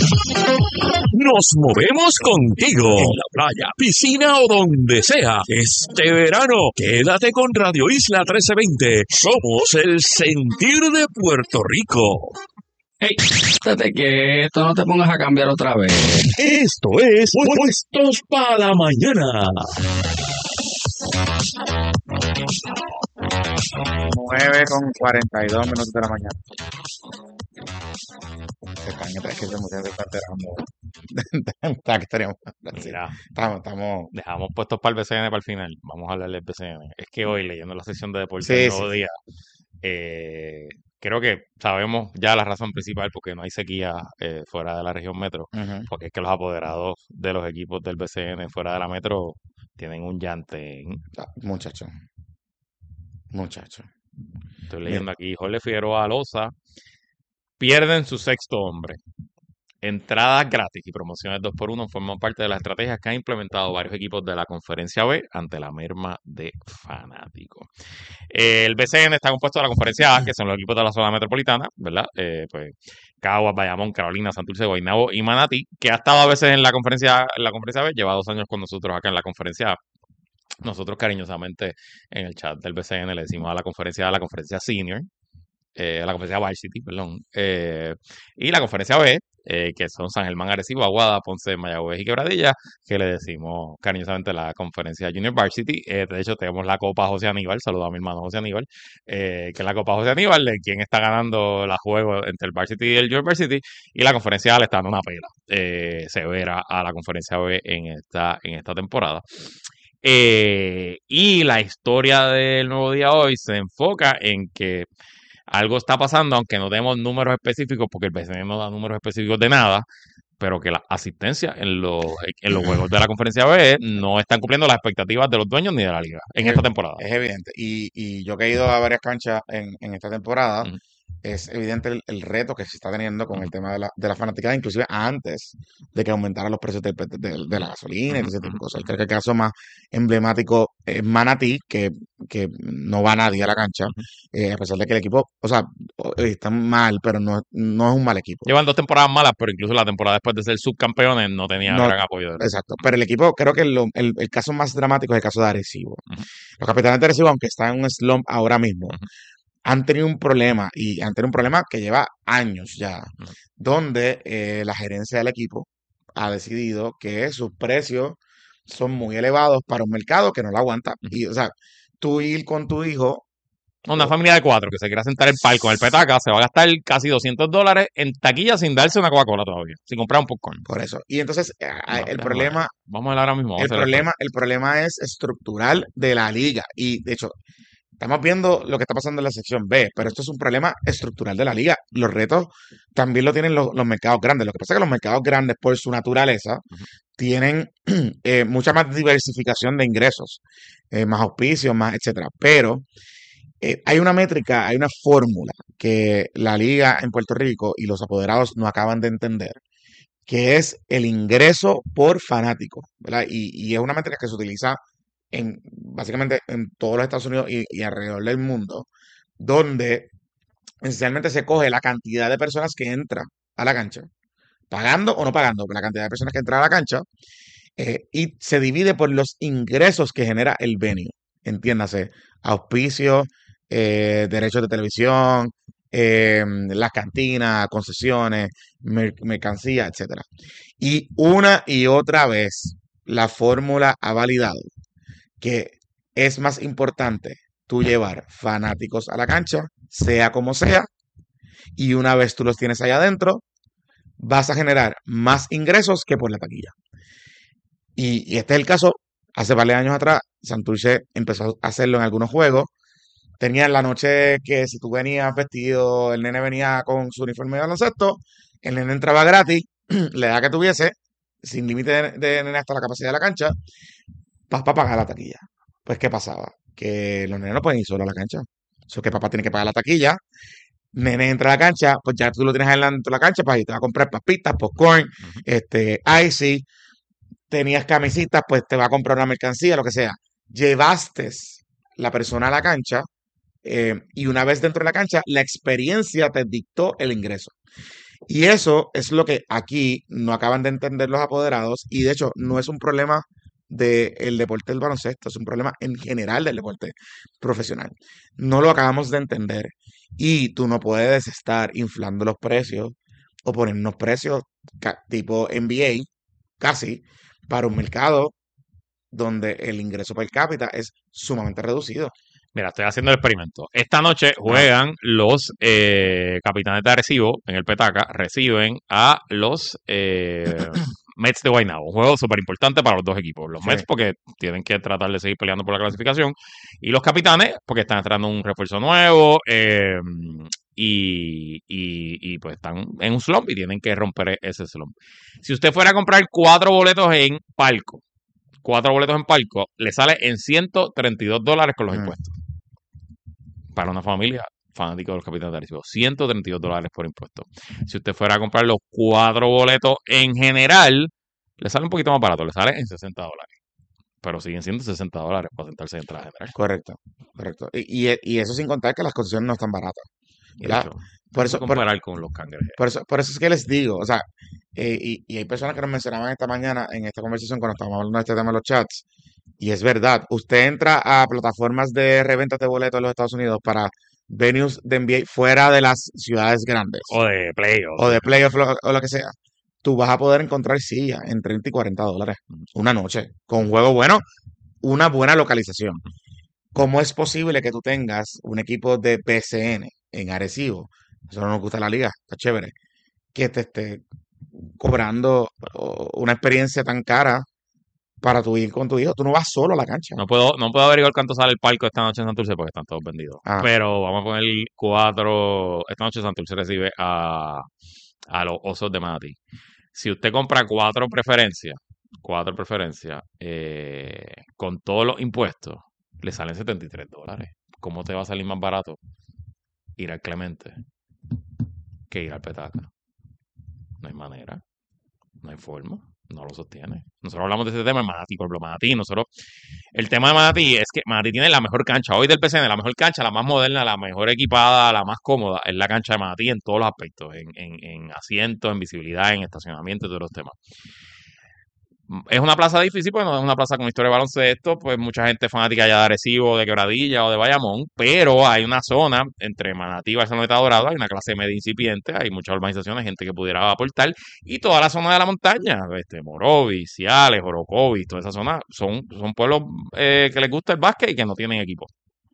Nos movemos contigo, en la playa, piscina o donde sea. Este verano, quédate con Radio Isla trece veinte. Somos el sentir de Puerto Rico. Hey, estate quieto, no te pongas a cambiar otra vez. Esto es Puestos para la Mañana. nueve con cuarenta y dos minutos de la mañana. Se están, es que se muchachos está enterando. Está que estaríamos. Mira, Estamos, estamos. dejamos puestos para el B C N para el final. Vamos a hablar del B C N. Es que hoy, leyendo la sección de deportes Sí, del sí, Nuevo sí. Día, eh, creo que sabemos ya la razón principal porque no hay sequía eh, fuera de la región metro, Ujú. porque es que los apoderados de los equipos del B C N fuera de la metro tienen un llante. Ah, Muchacho. Muchacho. Estoy Mira, leyendo aquí, Jorge Figueroa Loza pierden su sexto hombre. Entradas gratis y promociones dos por uno forman parte de las estrategias que han implementado varios equipos de la Conferencia B ante la merma de fanáticos. Eh, el B C N está compuesto de la Conferencia A, que son los equipos de la zona metropolitana, ¿verdad? Eh, pues Caguas, Bayamón, Carolina, Santurce, Guaynabo y Manatí, que ha estado a veces en la Conferencia, en la Conferencia B, lleva dos años con nosotros acá en la Conferencia A. nosotros cariñosamente en el chat del B C N le decimos a la conferencia, a la conferencia senior, eh, a la conferencia Varsity, perdón, eh, y la conferencia B, eh, que son San Germán, Arecibo, Aguada, Ponce, Mayagüez y Quebradilla, que le decimos cariñosamente la conferencia Junior Varsity. Eh, de hecho, tenemos la Copa José Aníbal, saludo a mi hermano José Aníbal, eh, que es la Copa José Aníbal, de quien está ganando la juego entre el Varsity y el Junior Varsity, y la conferencia A le está dando una pela eh, severa a la conferencia B en esta, en esta temporada. Eh, y la historia del Nuevo Día Hoy se enfoca en que algo está pasando, aunque no tenemos números específicos, porque el B C N no da números específicos de nada, pero que la asistencia en los, en los juegos de la conferencia B no están cumpliendo las expectativas de los dueños ni de la liga en Es, esta temporada. es evidente. Y, y yo que he ido a varias canchas en, en esta temporada, Ujú, es evidente el, el reto que se está teniendo con el ujú, tema de la, de la fanaticada, inclusive antes de que aumentaran los precios del pet- de, de la gasolina y ujú, todo ese tipo de ujú, cosas. Y ujú, creo que el caso más emblemático es Manatí, que, que no va nadie a la cancha, ujú. eh, a pesar de que el equipo, o sea, o- está mal, pero no, no es un mal equipo. Llevan dos temporadas malas, pero incluso la temporada después de ser subcampeones no tenía No, gran apoyo del equipo. exacto. Pero el equipo, creo que lo- el, el caso más dramático es el caso de Arecibo. Ujú, Los capitanes de Arecibo, aunque están en un slump ahora mismo, ujú, han tenido un problema y han tenido un problema que lleva años ya, ujú. donde eh, la gerencia del equipo ha decidido que sus precios son muy elevados para un mercado que no lo aguanta. Ujú. Y, o sea, tú ir con tu hijo, Una o- familia de cuatro que se quiera sentar en el palco, en el petaca, se va a gastar casi doscientos dólares en taquilla sin darse una Coca-Cola todavía, sin comprar un popcorn. por eso. Y entonces, eh, No, el déjame ver. problema, Vamos a ver ahora mismo, vamos a el hacer el problema, el problema es estructural de la liga. Y de hecho, estamos viendo lo que está pasando en la sección B, pero esto es un problema estructural de la liga. Los retos también lo tienen los, los mercados grandes. Lo que pasa es que los mercados grandes, por su naturaleza, Ujú. tienen eh, mucha más diversificación de ingresos, eh, más auspicios, más etcétera. Pero eh, hay una métrica, hay una fórmula que la liga en Puerto Rico y los apoderados no acaban de entender, que es el ingreso por fanático, ¿verdad? Y, y es una métrica que se utiliza en básicamente en todos los Estados Unidos y, y alrededor del mundo, donde esencialmente se coge la cantidad de personas que entran a la cancha, pagando o no pagando, la cantidad de personas que entran a la cancha, eh, y se divide por los ingresos que genera el venue. Entiéndase, auspicios, eh, derechos de televisión, eh, las cantinas, concesiones, mer- mercancía, etcétera. Y una y otra vez la fórmula ha validado que es más importante tú llevar fanáticos a la cancha, sea como sea, y una vez tú los tienes allá adentro, vas a generar más ingresos que por la taquilla. Y, y este es el caso, hace varios años atrás, Santurce empezó a hacerlo en algunos juegos. Tenía en la noche que si tú venías vestido, el nene venía con su uniforme de baloncesto, el nene entraba gratis, la edad que tuviese, sin límite de, de nene hasta la capacidad de la cancha, para pagar la taquilla. Pues, ¿qué pasaba? Que los nenes no pueden ir solo a la cancha. Eso que papá tiene que pagar la taquilla. Nene entra a la cancha, pues ya tú lo tienes adelante de la cancha para ir, te va a comprar papitas, popcorn, Ujú. este, icy, tenías camisitas, pues te va a comprar una mercancía, lo que sea. Llevaste la persona a la cancha eh, y una vez dentro de la cancha, la experiencia te dictó el ingreso. Y eso es lo que aquí no acaban de entender los apoderados y de hecho no es un problema del deporte del baloncesto, es un problema en general del deporte profesional. No lo acabamos de entender y tú no puedes estar inflando los precios o poner unos precios ca- tipo N B A casi para un mercado donde el ingreso per cápita es sumamente reducido. Mira, estoy haciendo el experimento. Esta noche Ajá. juegan los eh, Capitanes de Arecibo en el Petaca, reciben a los eh, Mets de Guaynabo. Un juego súper importante para los dos equipos. Los Sí. Mets porque tienen que tratar de seguir peleando por la clasificación y los Capitanes porque están entrando un refuerzo nuevo eh, y, y, y, pues están en un slump y tienen que romper ese slump. Si usted fuera a comprar cuatro boletos en palco, cuatro boletos en palco, le sale en ciento treinta y dos dólares con los Mm. impuestos. Para una familia fanática de los Capitanes de Arecibo, ciento treinta y dos dólares por impuestos. Si usted fuera a comprar los cuatro boletos en general, le sale un poquito más barato, le sale en sesenta dólares. Pero siguen siendo sesenta dólares para sentarse en entrada general. Correcto, correcto. Y, y, y eso sin contar que las concesiones no están baratas. Y de ¿Verdad? hecho, Por hay eso, que por, comparar con los cangrejos. por eso, por eso es que les digo, o sea, eh, y, y hay personas que nos mencionaban esta mañana en esta conversación cuando estábamos hablando de este tema en los chats, Y es verdad, usted entra a plataformas de reventas de boletos en los Estados Unidos para venues de N B A fuera de las ciudades grandes O de playoff. o de playoff lo- o lo que sea, tú vas a poder encontrar sillas en treinta y cuarenta dólares una noche, con un juego bueno, una buena localización. ¿Cómo es posible que tú tengas un equipo de P C N en Arecibo? Eso no nos gusta la liga, está chévere. Que te esté cobrando oh, una experiencia tan cara para tu ir con tu hijo. Tú no vas solo a la cancha. No puedo, no puedo averiguar cuánto sale el palco esta noche en Santurce porque están todos vendidos. Ah. Pero vamos a poner cuatro. Esta noche Santurce recibe a, a los Osos de Manatí. Si usted compra cuatro preferencias, cuatro preferencias, eh, con todos los impuestos, le salen setenta y tres dólares. ¿Cómo te va a salir más barato ir al Clemente que ir al Petaca? No hay manera, no hay forma, no lo sostiene. Nosotros hablamos de ese tema en Manatí, por ejemplo, Manatí, nosotros, el tema de Manatí es que Manatí tiene la mejor cancha, hoy del P C N, la mejor cancha, la más moderna, la mejor equipada, la más cómoda, es la cancha de Manatí en todos los aspectos, en, en, en asientos, en visibilidad, en estacionamiento y todos los temas. Es una plaza difícil porque no es una plaza con historia de baloncesto, pues mucha gente fanática ya de Arecibo, de Quebradilla o de Bayamón, pero hay una zona entre Manatí y Barceloneta Dorado, hay una clase media incipiente, hay muchas urbanizaciones, gente que pudiera aportar, y toda la zona de la montaña, este, Morovis, Ciales, Orocovis, toda esa zona, son, son pueblos eh, que les gusta el básquet y que no tienen equipo.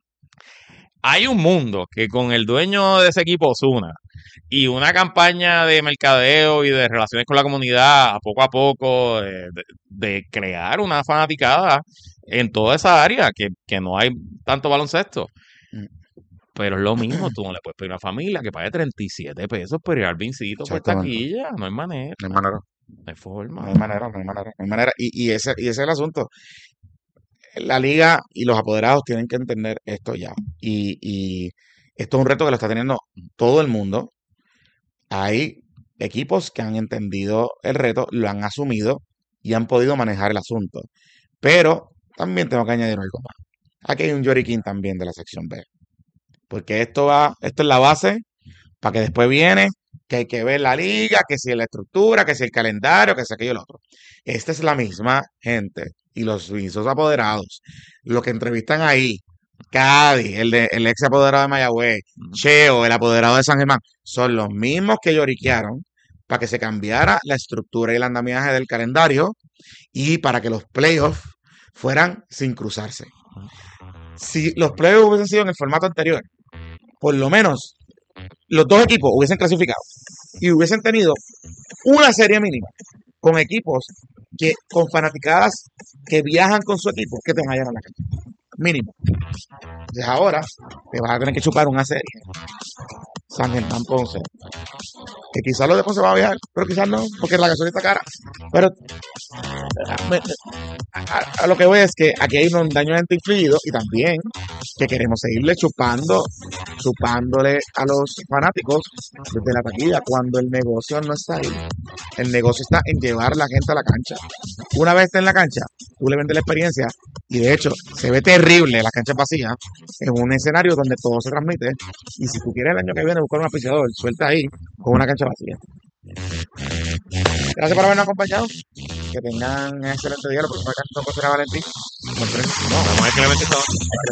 Hay un mundo que con el dueño de ese equipo, Osuna, y una campaña de mercadeo y de relaciones con la comunidad, poco a poco, eh, de, de crear una fanaticada en toda esa área, que, que no hay tanto baloncesto. Pero es lo mismo, tú no le puedes pedir a una familia que pague treinta y siete pesos por ir al vincito por Exactamente. taquilla, no hay manera, No hay manera. no hay forma. No hay manera, no hay manera, no hay manera. Y, y, ese, y ese es el asunto. La liga y los apoderados tienen que entender esto ya. Y, y esto es un reto que lo está teniendo todo el mundo. Hay equipos que han entendido el reto, lo han asumido y han podido manejar el asunto. Pero también tengo que añadir algo más. Aquí hay un lloriquín también de la sección B. Porque esto va, esto es la base para que después viene que hay que ver la liga, que si la estructura, que si el calendario, que si aquello y lo otro. Esta es la misma gente y los mismos apoderados, lo que entrevistan ahí, Cadi, el, de, el ex apoderado de Mayagüez, Cheo, el apoderado de San Germán, son los mismos que lloriquearon para que se cambiara la estructura y el andamiaje del calendario y para que los playoffs fueran sin cruzarse. Si los playoffs hubiesen sido en el formato anterior, por lo menos los dos equipos hubiesen clasificado y hubiesen tenido una serie mínima con equipos que con fanaticadas que viajan con su equipo, que te vayan a la cancha. Mínimo. Entonces ahora te vas a tener que chupar una serie. San Germán Ponce. Que quizás los de Ponce van a viajar, pero quizás no, porque la gasolina está cara. Pero a, a, a lo que voy es que aquí hay un daño gente infligido y también que queremos seguirle chupando, chupándole a los fanáticos desde la taquilla cuando el negocio no está ahí. El negocio está en llevar a la gente a la cancha. Una vez está en la cancha, tú le vendes la experiencia y de hecho se ve terrible la cancha vacía en un escenario donde todo se transmite y si tú quieres el año que viene buscar un auspiciador, suelta ahí con una cancha vacía. Gracias por habernos acompañado. Que tengan un excelente día. Lo próximo que no será Valentín. No, vamos a ver que le metes todo.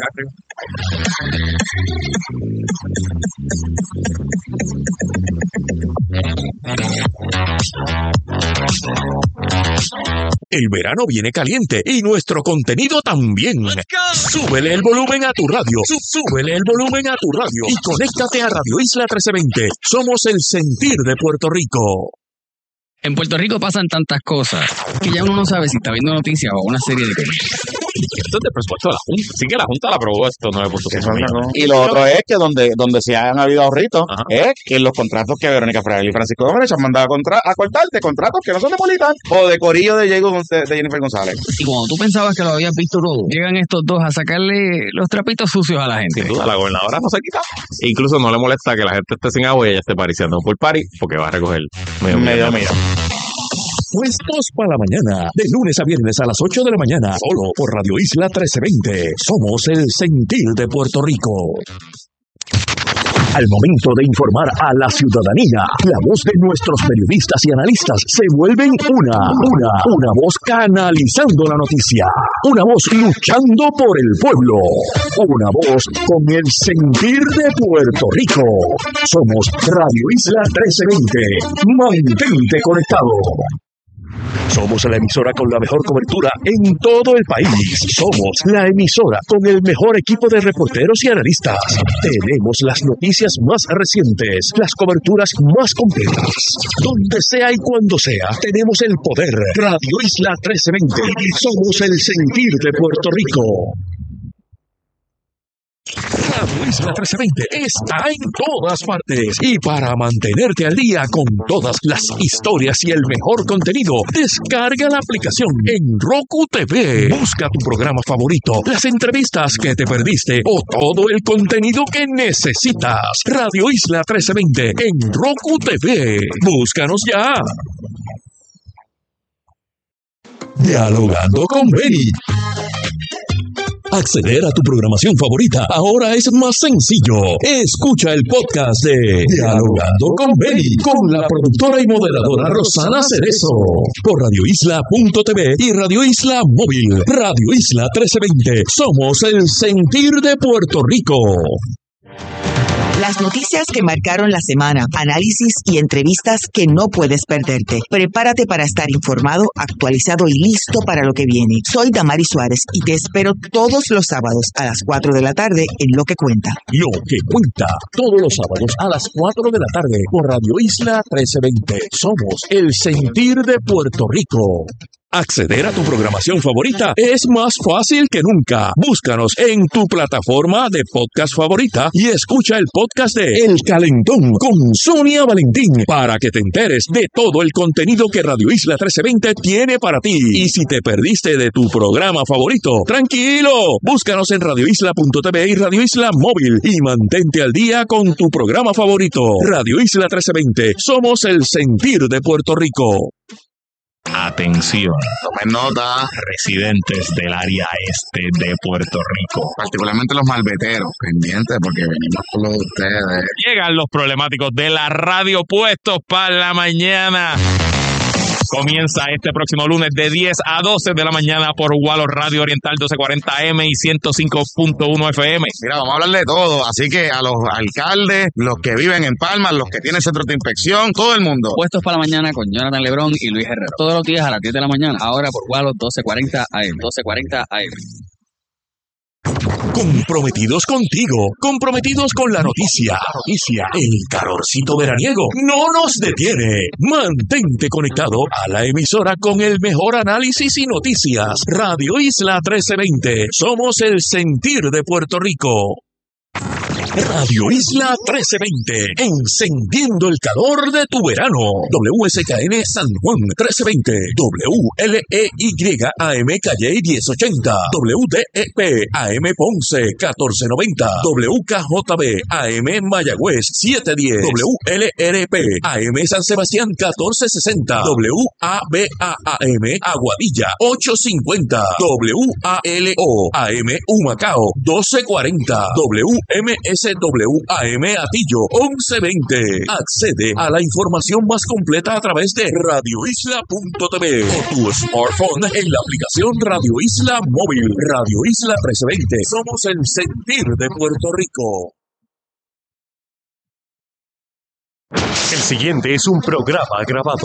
El verano viene caliente y nuestro contenido también. Súbele el volumen a tu radio. Súbele el volumen a tu radio y conéctate a Radio Isla trece veinte. Somos el sentir de Puerto Rico. En Puerto Rico pasan tantas cosas que ya uno no sabe si está viendo noticias o una serie de cosas. Esto es de presupuesto de la Junta. Sí que la Junta la aprobó esto nueve punto cinco millones. Y lo otro es que donde, donde se han habido ahorritos es que los contratos que Verónica Fraile y Francisco Gómez han mandado a, contra, a cortar de contratos que no son de Politan o de Corillo de, Diego, de Jennifer González. Y cuando tú pensabas que lo habías visto todo, llegan estos dos a sacarle los trapitos sucios a la gente. Sin duda, la gobernadora no se quita. E incluso no le molesta que la gente esté sin agua y ella esté pariciando por party porque va a recoger medio medio millón. Puestos para la mañana, de lunes a viernes a las ocho de la mañana, solo por Radio Isla trece veinte. Somos el sentir de Puerto Rico. Al momento de informar a la ciudadanía, la voz de nuestros periodistas y analistas se vuelven una, una, una voz canalizando la noticia, una voz luchando por el pueblo, una voz con el sentir de Puerto Rico. Somos Radio Isla trece veinte. Mantente conectado. Somos la emisora con la mejor cobertura en todo el país. Somos la emisora con el mejor equipo de reporteros y analistas. Tenemos las noticias más recientes, las coberturas más completas. Donde sea y cuando sea, tenemos el poder. Radio Isla trece veinte. Somos el sentir de Puerto Rico. Radio Isla trece veinte está en todas partes y para mantenerte al día con todas las historias y el mejor contenido, descarga la aplicación en Roku T V. Busca tu programa favorito, las entrevistas que te perdiste o todo el contenido que necesitas. Radio Isla trece veinte en Roku T V. Búscanos ya. Dialogando con Benny. Acceder a tu programación favorita ahora es más sencillo. Escucha el podcast de Dialogando con Benny con la productora y moderadora Rosana Cerezo por radio isla punto t v y Radio Isla Móvil. Radio Isla trece veinte. Somos el sentir de Puerto Rico. Las noticias que marcaron la semana, análisis y entrevistas que no puedes perderte. Prepárate para estar informado, actualizado y listo para lo que viene. Soy Damari Suárez y te espero todos los sábados a las cuatro de la tarde en Lo que Cuenta. Lo que Cuenta, todos los sábados a las cuatro de la tarde por Radio Isla trece veinte. Somos el sentir de Puerto Rico. Acceder a tu programación favorita es más fácil que nunca. Búscanos en tu plataforma de podcast favorita y escucha el podcast de El Calentón con Sonia Valentín para que te enteres de todo el contenido que Radio Isla trece veinte tiene para ti. Y si te perdiste de tu programa favorito, tranquilo, búscanos en radio isla punto t v y Radio Isla Móvil y mantente al día con tu programa favorito. Radio Isla trece veinte, somos el sentir de Puerto Rico. Atención, Tomen nota, residentes del área este de Puerto Rico. particularmente los malveteros, pendientes porque venimos por lo de ustedes. Llegan los problemáticos de la radio puestos para la mañana. Comienza este próximo lunes de diez a doce de la mañana por Gualo Radio Oriental doce cuarenta M y ciento cinco punto uno F M. Mira, vamos a hablar de todo, así que a los alcaldes, los que viven en Palma, los que tienen centros de inspección, todo el mundo. Puestos para la mañana con Jonathan Lebrón y Luis Herrera. Todos los días a las diez de la mañana. Ahora por Gualo doce cuarenta A M. doce cuarenta A M. Comprometidos contigo, comprometidos con la noticia. Noticia, el calorcito veraniego no nos detiene. Mantente conectado a la emisora con el mejor análisis y noticias. Radio Isla trece veinte. Somos el sentir de Puerto Rico. Radio Isla trece veinte, encendiendo el calor de tu verano. W S K N San Juan trece veinte, W L E Y A M Calle diez ochenta, W D E P A M Ponce catorce noventa, W K J B A M Mayagüez setecientos diez, W L R P A M San Sebastián catorce sesenta, W A B A A M Aguadilla ochocientos cincuenta, W A L O A M Humacao doce cuarenta, W M S W A M Atillo once veinte. Accede a la información más completa a través de radio isla punto t v o tu smartphone en la aplicación Radio Isla Móvil. Radio Isla trece veinte. Somos el sentir de Puerto Rico. El siguiente es un programa grabado.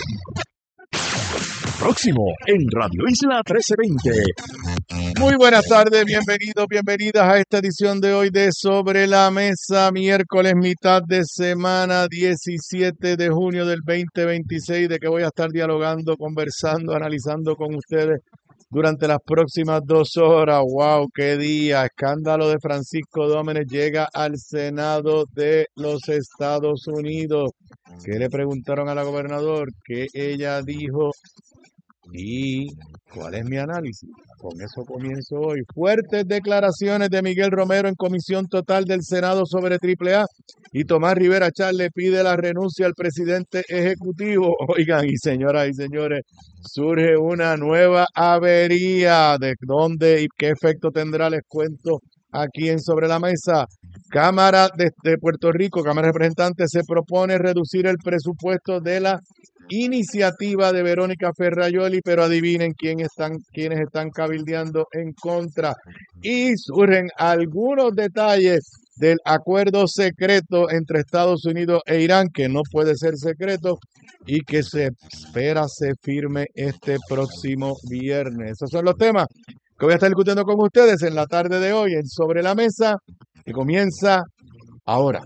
Próximo en Radio Isla trece veinte. Muy buenas tardes, bienvenidos, bienvenidas a esta edición de hoy de Sobre la Mesa, miércoles, mitad de semana, diecisiete de junio del veinte veintiséis, de que voy a estar dialogando, conversando, analizando con ustedes durante las próximas dos horas. ¡Wow! ¡Qué día! Escándalo de Francisco Dómenes llega al Senado de los Estados Unidos. ¿Qué le preguntaron a la gobernadora? ¿Qué ella dijo? ¿Y cuál es mi análisis? Con eso comienzo hoy. Fuertes declaraciones de Miguel Romero en comisión total del Senado sobre Triple A y Tomás Rivera Char le pide la renuncia al presidente ejecutivo. Oigan, y señoras y señores, surge una nueva avería. ¿De dónde y qué efecto tendrá? Les cuento aquí en Sobre la Mesa. Cámara de, de Puerto Rico, Cámara de Representantes, se propone reducir el presupuesto de la iniciativa de Verónica Ferrayoli, pero adivinen quién están, quiénes están cabildeando en contra. Y surgen algunos detalles del acuerdo secreto entre Estados Unidos e Irán, que no puede ser secreto y que se espera se firme este próximo viernes. Esos son los temas que voy a estar discutiendo con ustedes en la tarde de hoy en Sobre la Mesa, que comienza ahora.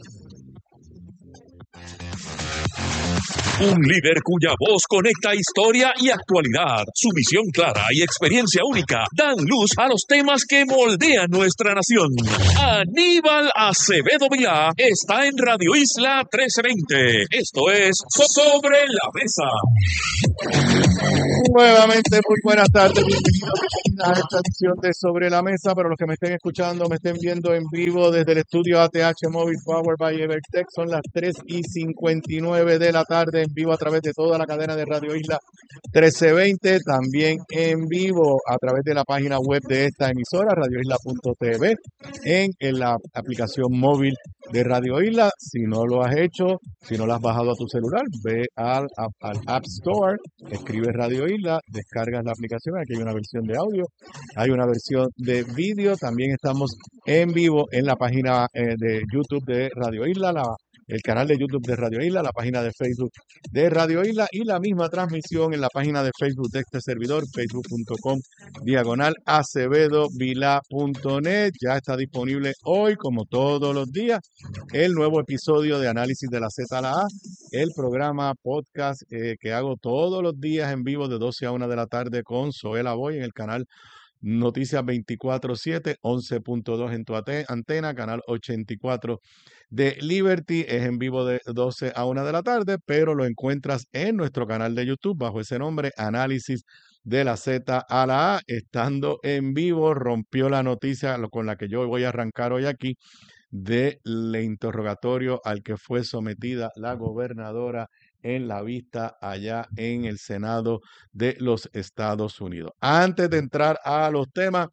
Un líder cuya voz conecta historia y actualidad. Su visión clara y experiencia única dan luz a los temas que moldean nuestra nación. Aníbal Acevedo Vilá está en Radio Isla trece veinte. Esto es Sobre la Mesa. Nuevamente, muy buenas tardes, bienvenidos a esta edición de Sobre la Mesa. Para los que me estén escuchando, me estén viendo en vivo desde el estudio A T H Móvil Power by Evertech, son las tres y cincuenta y nueve de la tarde, en vivo a través de toda la cadena de Radio Isla trece veinte, también en vivo a través de la página web de esta emisora, radio isla punto t v, en, en la aplicación móvil de Radio Isla. Si no lo has hecho, si no lo has bajado a tu celular, ve al, al App Store, escribe Radio Isla, descargas la aplicación. Aquí hay una versión de audio, hay una versión de vídeo. También estamos en vivo en la página eh, de YouTube de Radio Isla, la el canal de YouTube de Radio Isla, la página de Facebook de Radio Isla y la misma transmisión en la página de Facebook de este servidor, facebook punto com diagonal acevedo vilá punto net. Ya está disponible hoy, como todos los días, el nuevo episodio de Análisis de la Z a la A, el programa podcast eh, que hago todos los días en vivo de doce a una de la tarde con Zoela Boy en el canal Noticias veinticuatro siete, once punto dos en tu antena, canal ochenta y cuatro de Liberty. Es en vivo de doce a una de la tarde, pero lo encuentras en nuestro canal de YouTube bajo ese nombre, Análisis de la Z a la A. Estando en vivo, rompió la noticia con la que yo voy a arrancar hoy aquí, del interrogatorio al que fue sometida la gobernadora en la vista allá en el Senado de los Estados Unidos. Antes de entrar a los temas,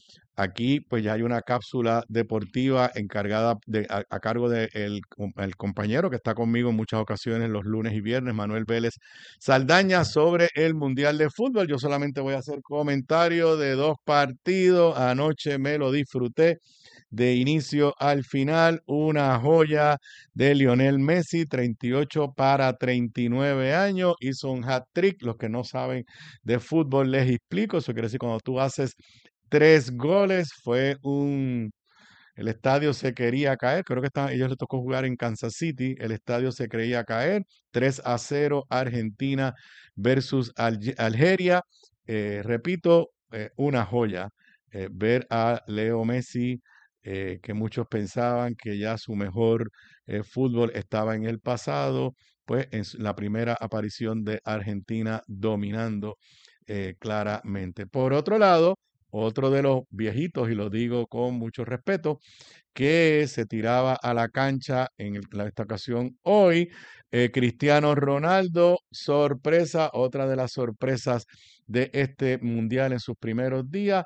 aquí pues ya hay una cápsula deportiva encargada de, a, a cargo del de el compañero que está conmigo en muchas ocasiones los lunes y viernes, Manuel Vélez Saldaña, sobre el Mundial de Fútbol. Yo solamente voy a hacer comentario de dos partidos. Anoche me lo disfruté de inicio al final, una joya de Lionel Messi, treinta y ocho para treinta y nueve años, hizo un hat-trick. Los que no saben de fútbol les explico, eso quiere decir cuando tú haces tres goles, fue un... El estadio se quería caer, creo que estaban, ellos les tocó jugar en Kansas City, el estadio se creía caer, tres a cero Argentina versus Alge Algeria. Eh, repito, eh, una joya eh, ver a Leo Messi, eh, que muchos pensaban que ya su mejor eh, fútbol estaba en el pasado, pues en la primera aparición de Argentina dominando eh, claramente. Por otro lado, otro de los viejitos, y lo digo con mucho respeto, que se tiraba a la cancha en el, la, esta ocasión hoy, eh, Cristiano Ronaldo, sorpresa, otra de las sorpresas de este mundial en sus primeros días.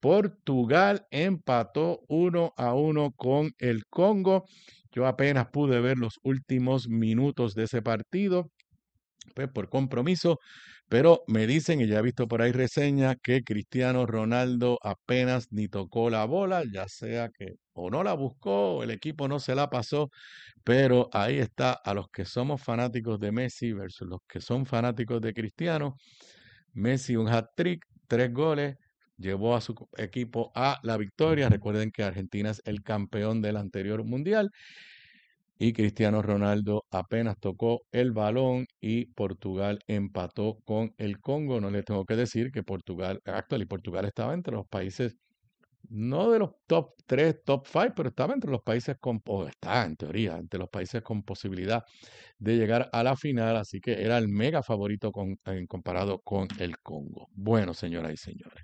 Portugal empató uno a uno con el Congo. Yo apenas pude ver los últimos minutos de ese partido, pues por compromiso, pero me dicen, y ya he visto por ahí reseñas, que Cristiano Ronaldo apenas ni tocó la bola, ya sea que o no la buscó o el equipo no se la pasó, pero ahí está, a los que somos fanáticos de Messi versus los que son fanáticos de Cristiano. Messi un hat-trick, tres goles, llevó a su equipo a la victoria. Recuerden que Argentina es el campeón del anterior mundial. Y Cristiano Ronaldo apenas tocó el balón y Portugal empató con el Congo. No les tengo que decir que Portugal, actual y Portugal estaba entre los países, no de los top tres, top cinco, pero estaba entre los países con, o está en teoría, entre los países con posibilidad de llegar a la final. Así que era el mega favorito con, en comparado con el Congo. Bueno, señoras y señores.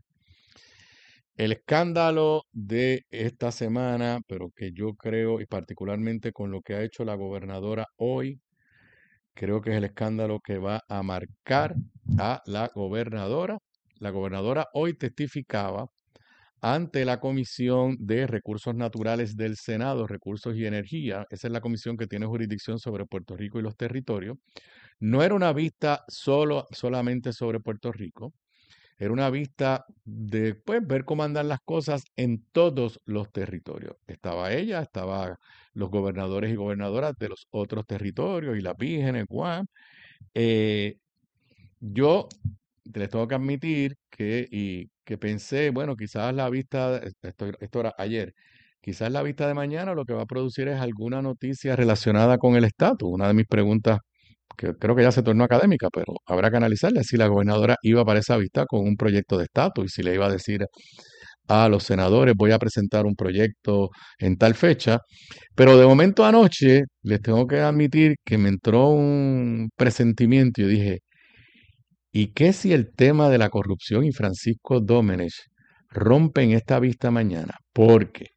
El escándalo de esta semana, pero que yo creo, y particularmente con lo que ha hecho la gobernadora hoy, creo que es el escándalo que va a marcar a la gobernadora. La gobernadora hoy testificaba ante la Comisión de Recursos Naturales del Senado, Recursos y Energía. Esa es la comisión que tiene jurisdicción sobre Puerto Rico y los territorios. No era una vista solo, solamente sobre Puerto Rico, era una vista de pues, ver cómo andan las cosas en todos los territorios. Estaba ella, estaban los gobernadores y gobernadoras de los otros territorios y las vírgenes, Guam. Eh, yo les tengo que admitir que, y, que pensé, bueno, quizás la vista, esto, esto era ayer, quizás la vista de mañana lo que va a producir es alguna noticia relacionada con el estatus. Una de mis preguntas, que creo que ya se tornó académica, pero habrá que analizarla, si la gobernadora iba para esa vista con un proyecto de estatus y si le iba a decir a los senadores, voy a presentar un proyecto en tal fecha. Pero de momento anoche, les tengo que admitir que me entró un presentimiento y yo dije, ¿y qué si el tema de la corrupción y Francisco Domenech rompen esta vista mañana? Porque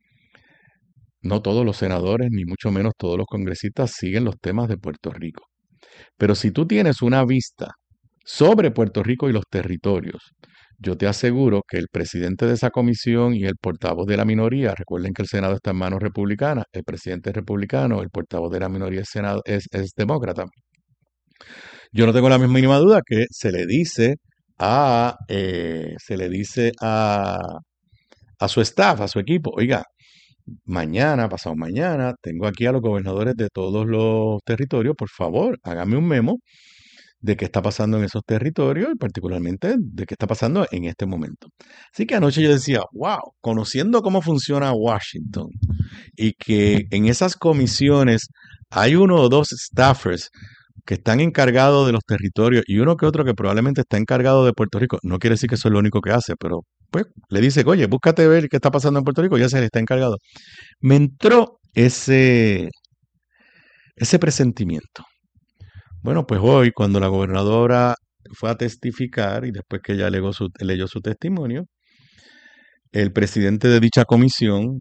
no todos los senadores, ni mucho menos todos los congresistas siguen los temas de Puerto Rico. Pero si tú tienes una vista sobre Puerto Rico y los territorios, yo te aseguro que el presidente de esa comisión y el portavoz de la minoría, recuerden que el Senado está en manos republicanas, el presidente es republicano, el portavoz de la minoría es, senado, es, es demócrata. Yo no tengo la misma mínima duda que se le dice a, eh, se le dice a, a su staff, a su equipo, oiga, mañana, pasado mañana, tengo aquí a los gobernadores de todos los territorios, por favor, hágame un memo de qué está pasando en esos territorios y particularmente de qué está pasando en este momento. Así que anoche yo decía, wow, conociendo cómo funciona Washington y que en esas comisiones hay uno o dos staffers que están encargados de los territorios y uno que otro que probablemente está encargado de Puerto Rico, no quiere decir que eso es lo único que hace, pero pues le dice, oye, búscate ver qué está pasando en Puerto Rico, ya se le está encargado. Me entró ese, ese presentimiento. Bueno, pues hoy, cuando la gobernadora fue a testificar y después que ella leyó su, leyó su testimonio, el presidente de dicha comisión,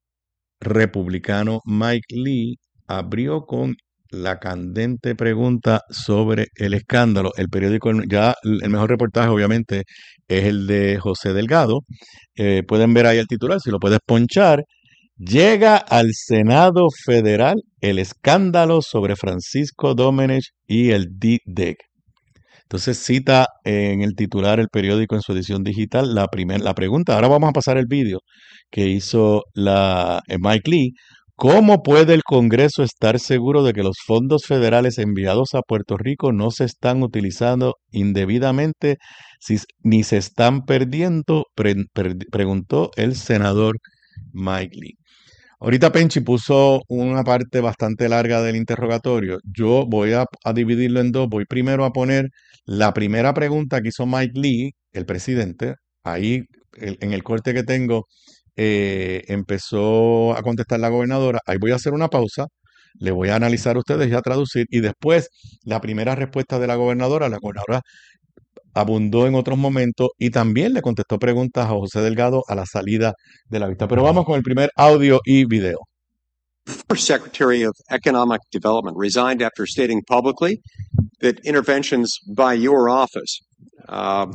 republicano Mike Lee, abrió con la candente pregunta sobre el escándalo. El periódico, ya el mejor reportaje obviamente es el de José Delgado. Eh, pueden ver ahí el titular, si lo puedes ponchar. Llega al Senado Federal el escándalo sobre Francisco Domenech y el D D E C. Entonces cita en el titular el periódico en su edición digital la, primer, la pregunta. Ahora vamos a pasar el vídeo que hizo la, eh, Mike Lee. ¿Cómo puede el Congreso estar seguro de que los fondos federales enviados a Puerto Rico no se están utilizando indebidamente si, ni se están perdiendo? Pre, pre, preguntó el senador Mike Lee. Ahorita Penchi puso una parte bastante larga del interrogatorio. Yo voy a, a dividirlo en dos. Voy primero a poner la primera pregunta que hizo Mike Lee, el presidente. Ahí, el, en el corte que tengo, eh, empezó a contestar la gobernadora. Ahí voy a hacer una pausa. Le voy a analizar a ustedes y a traducir. Y después, la primera respuesta de la gobernadora, la gobernadora abundó en otros momentos y también le contestó preguntas a José Delgado a la salida de la vista. Pero vamos con el primer audio y video. Former Secretary of Economic Development resigned after stating publicly that interventions by your office uh,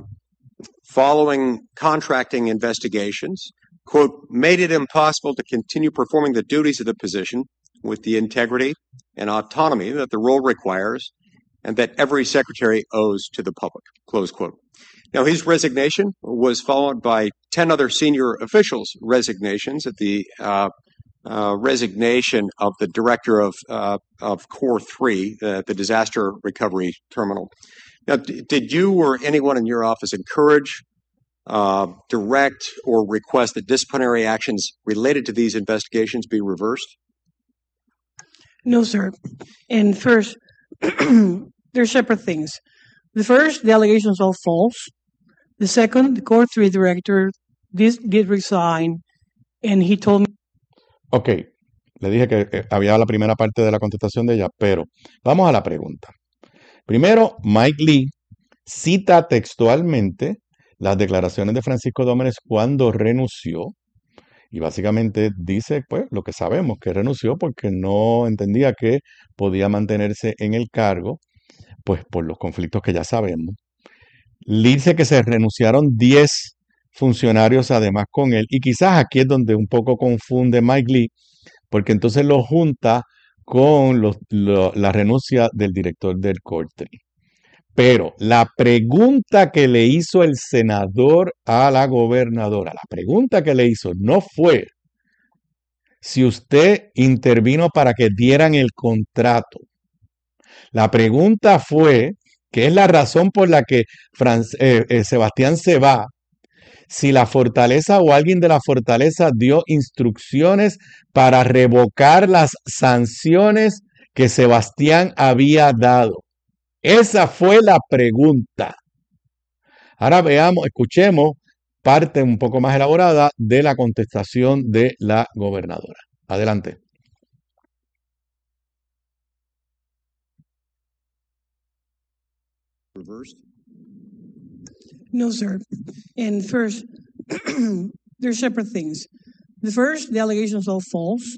following contracting investigations, quote, made it impossible to continue performing the duties of the position with the integrity and autonomy that the role requires and that every secretary owes to the public, close quote. Now, his resignation was followed by ten other senior officials' resignations at the uh, uh, resignation of the director of uh, of Core three, uh, the disaster recovery terminal. Now, d- did you or anyone in your office encourage, uh, direct, or request that disciplinary actions related to these investigations be reversed? No, sir. And first, they're separate things. The first, the allegations are false. The second, the Core three director did, did resign, and he told me. Ok, le dije que eh, había la primera parte de la contestación de ella, pero vamos a la pregunta. Primero, Mike Lee cita textualmente las declaraciones de Francisco Domenech cuando renunció. Y básicamente dice, pues, lo que sabemos, que renunció porque no entendía que podía mantenerse en el cargo, pues, por los conflictos que ya sabemos. Dice que se renunciaron diez funcionarios además con él. Y quizás aquí es donde un poco confunde Mike Lee, porque entonces lo junta con los- lo- la renuncia del director del Cortry. Pero la pregunta que le hizo el senador a la gobernadora, la pregunta que le hizo no fue si usted intervino para que dieran el contrato. La pregunta fue, que es la razón por la que Franz- eh, eh, Sebastián se va, si la fortaleza o alguien de la fortaleza dio instrucciones para revocar las sanciones que Sebastián había dado. Esa fue la pregunta. Ahora veamos, escuchemos parte un poco más elaborada de la contestación de la gobernadora. Adelante. Reversed. No, sir. And first, they're separate things. The first, the allegations are false.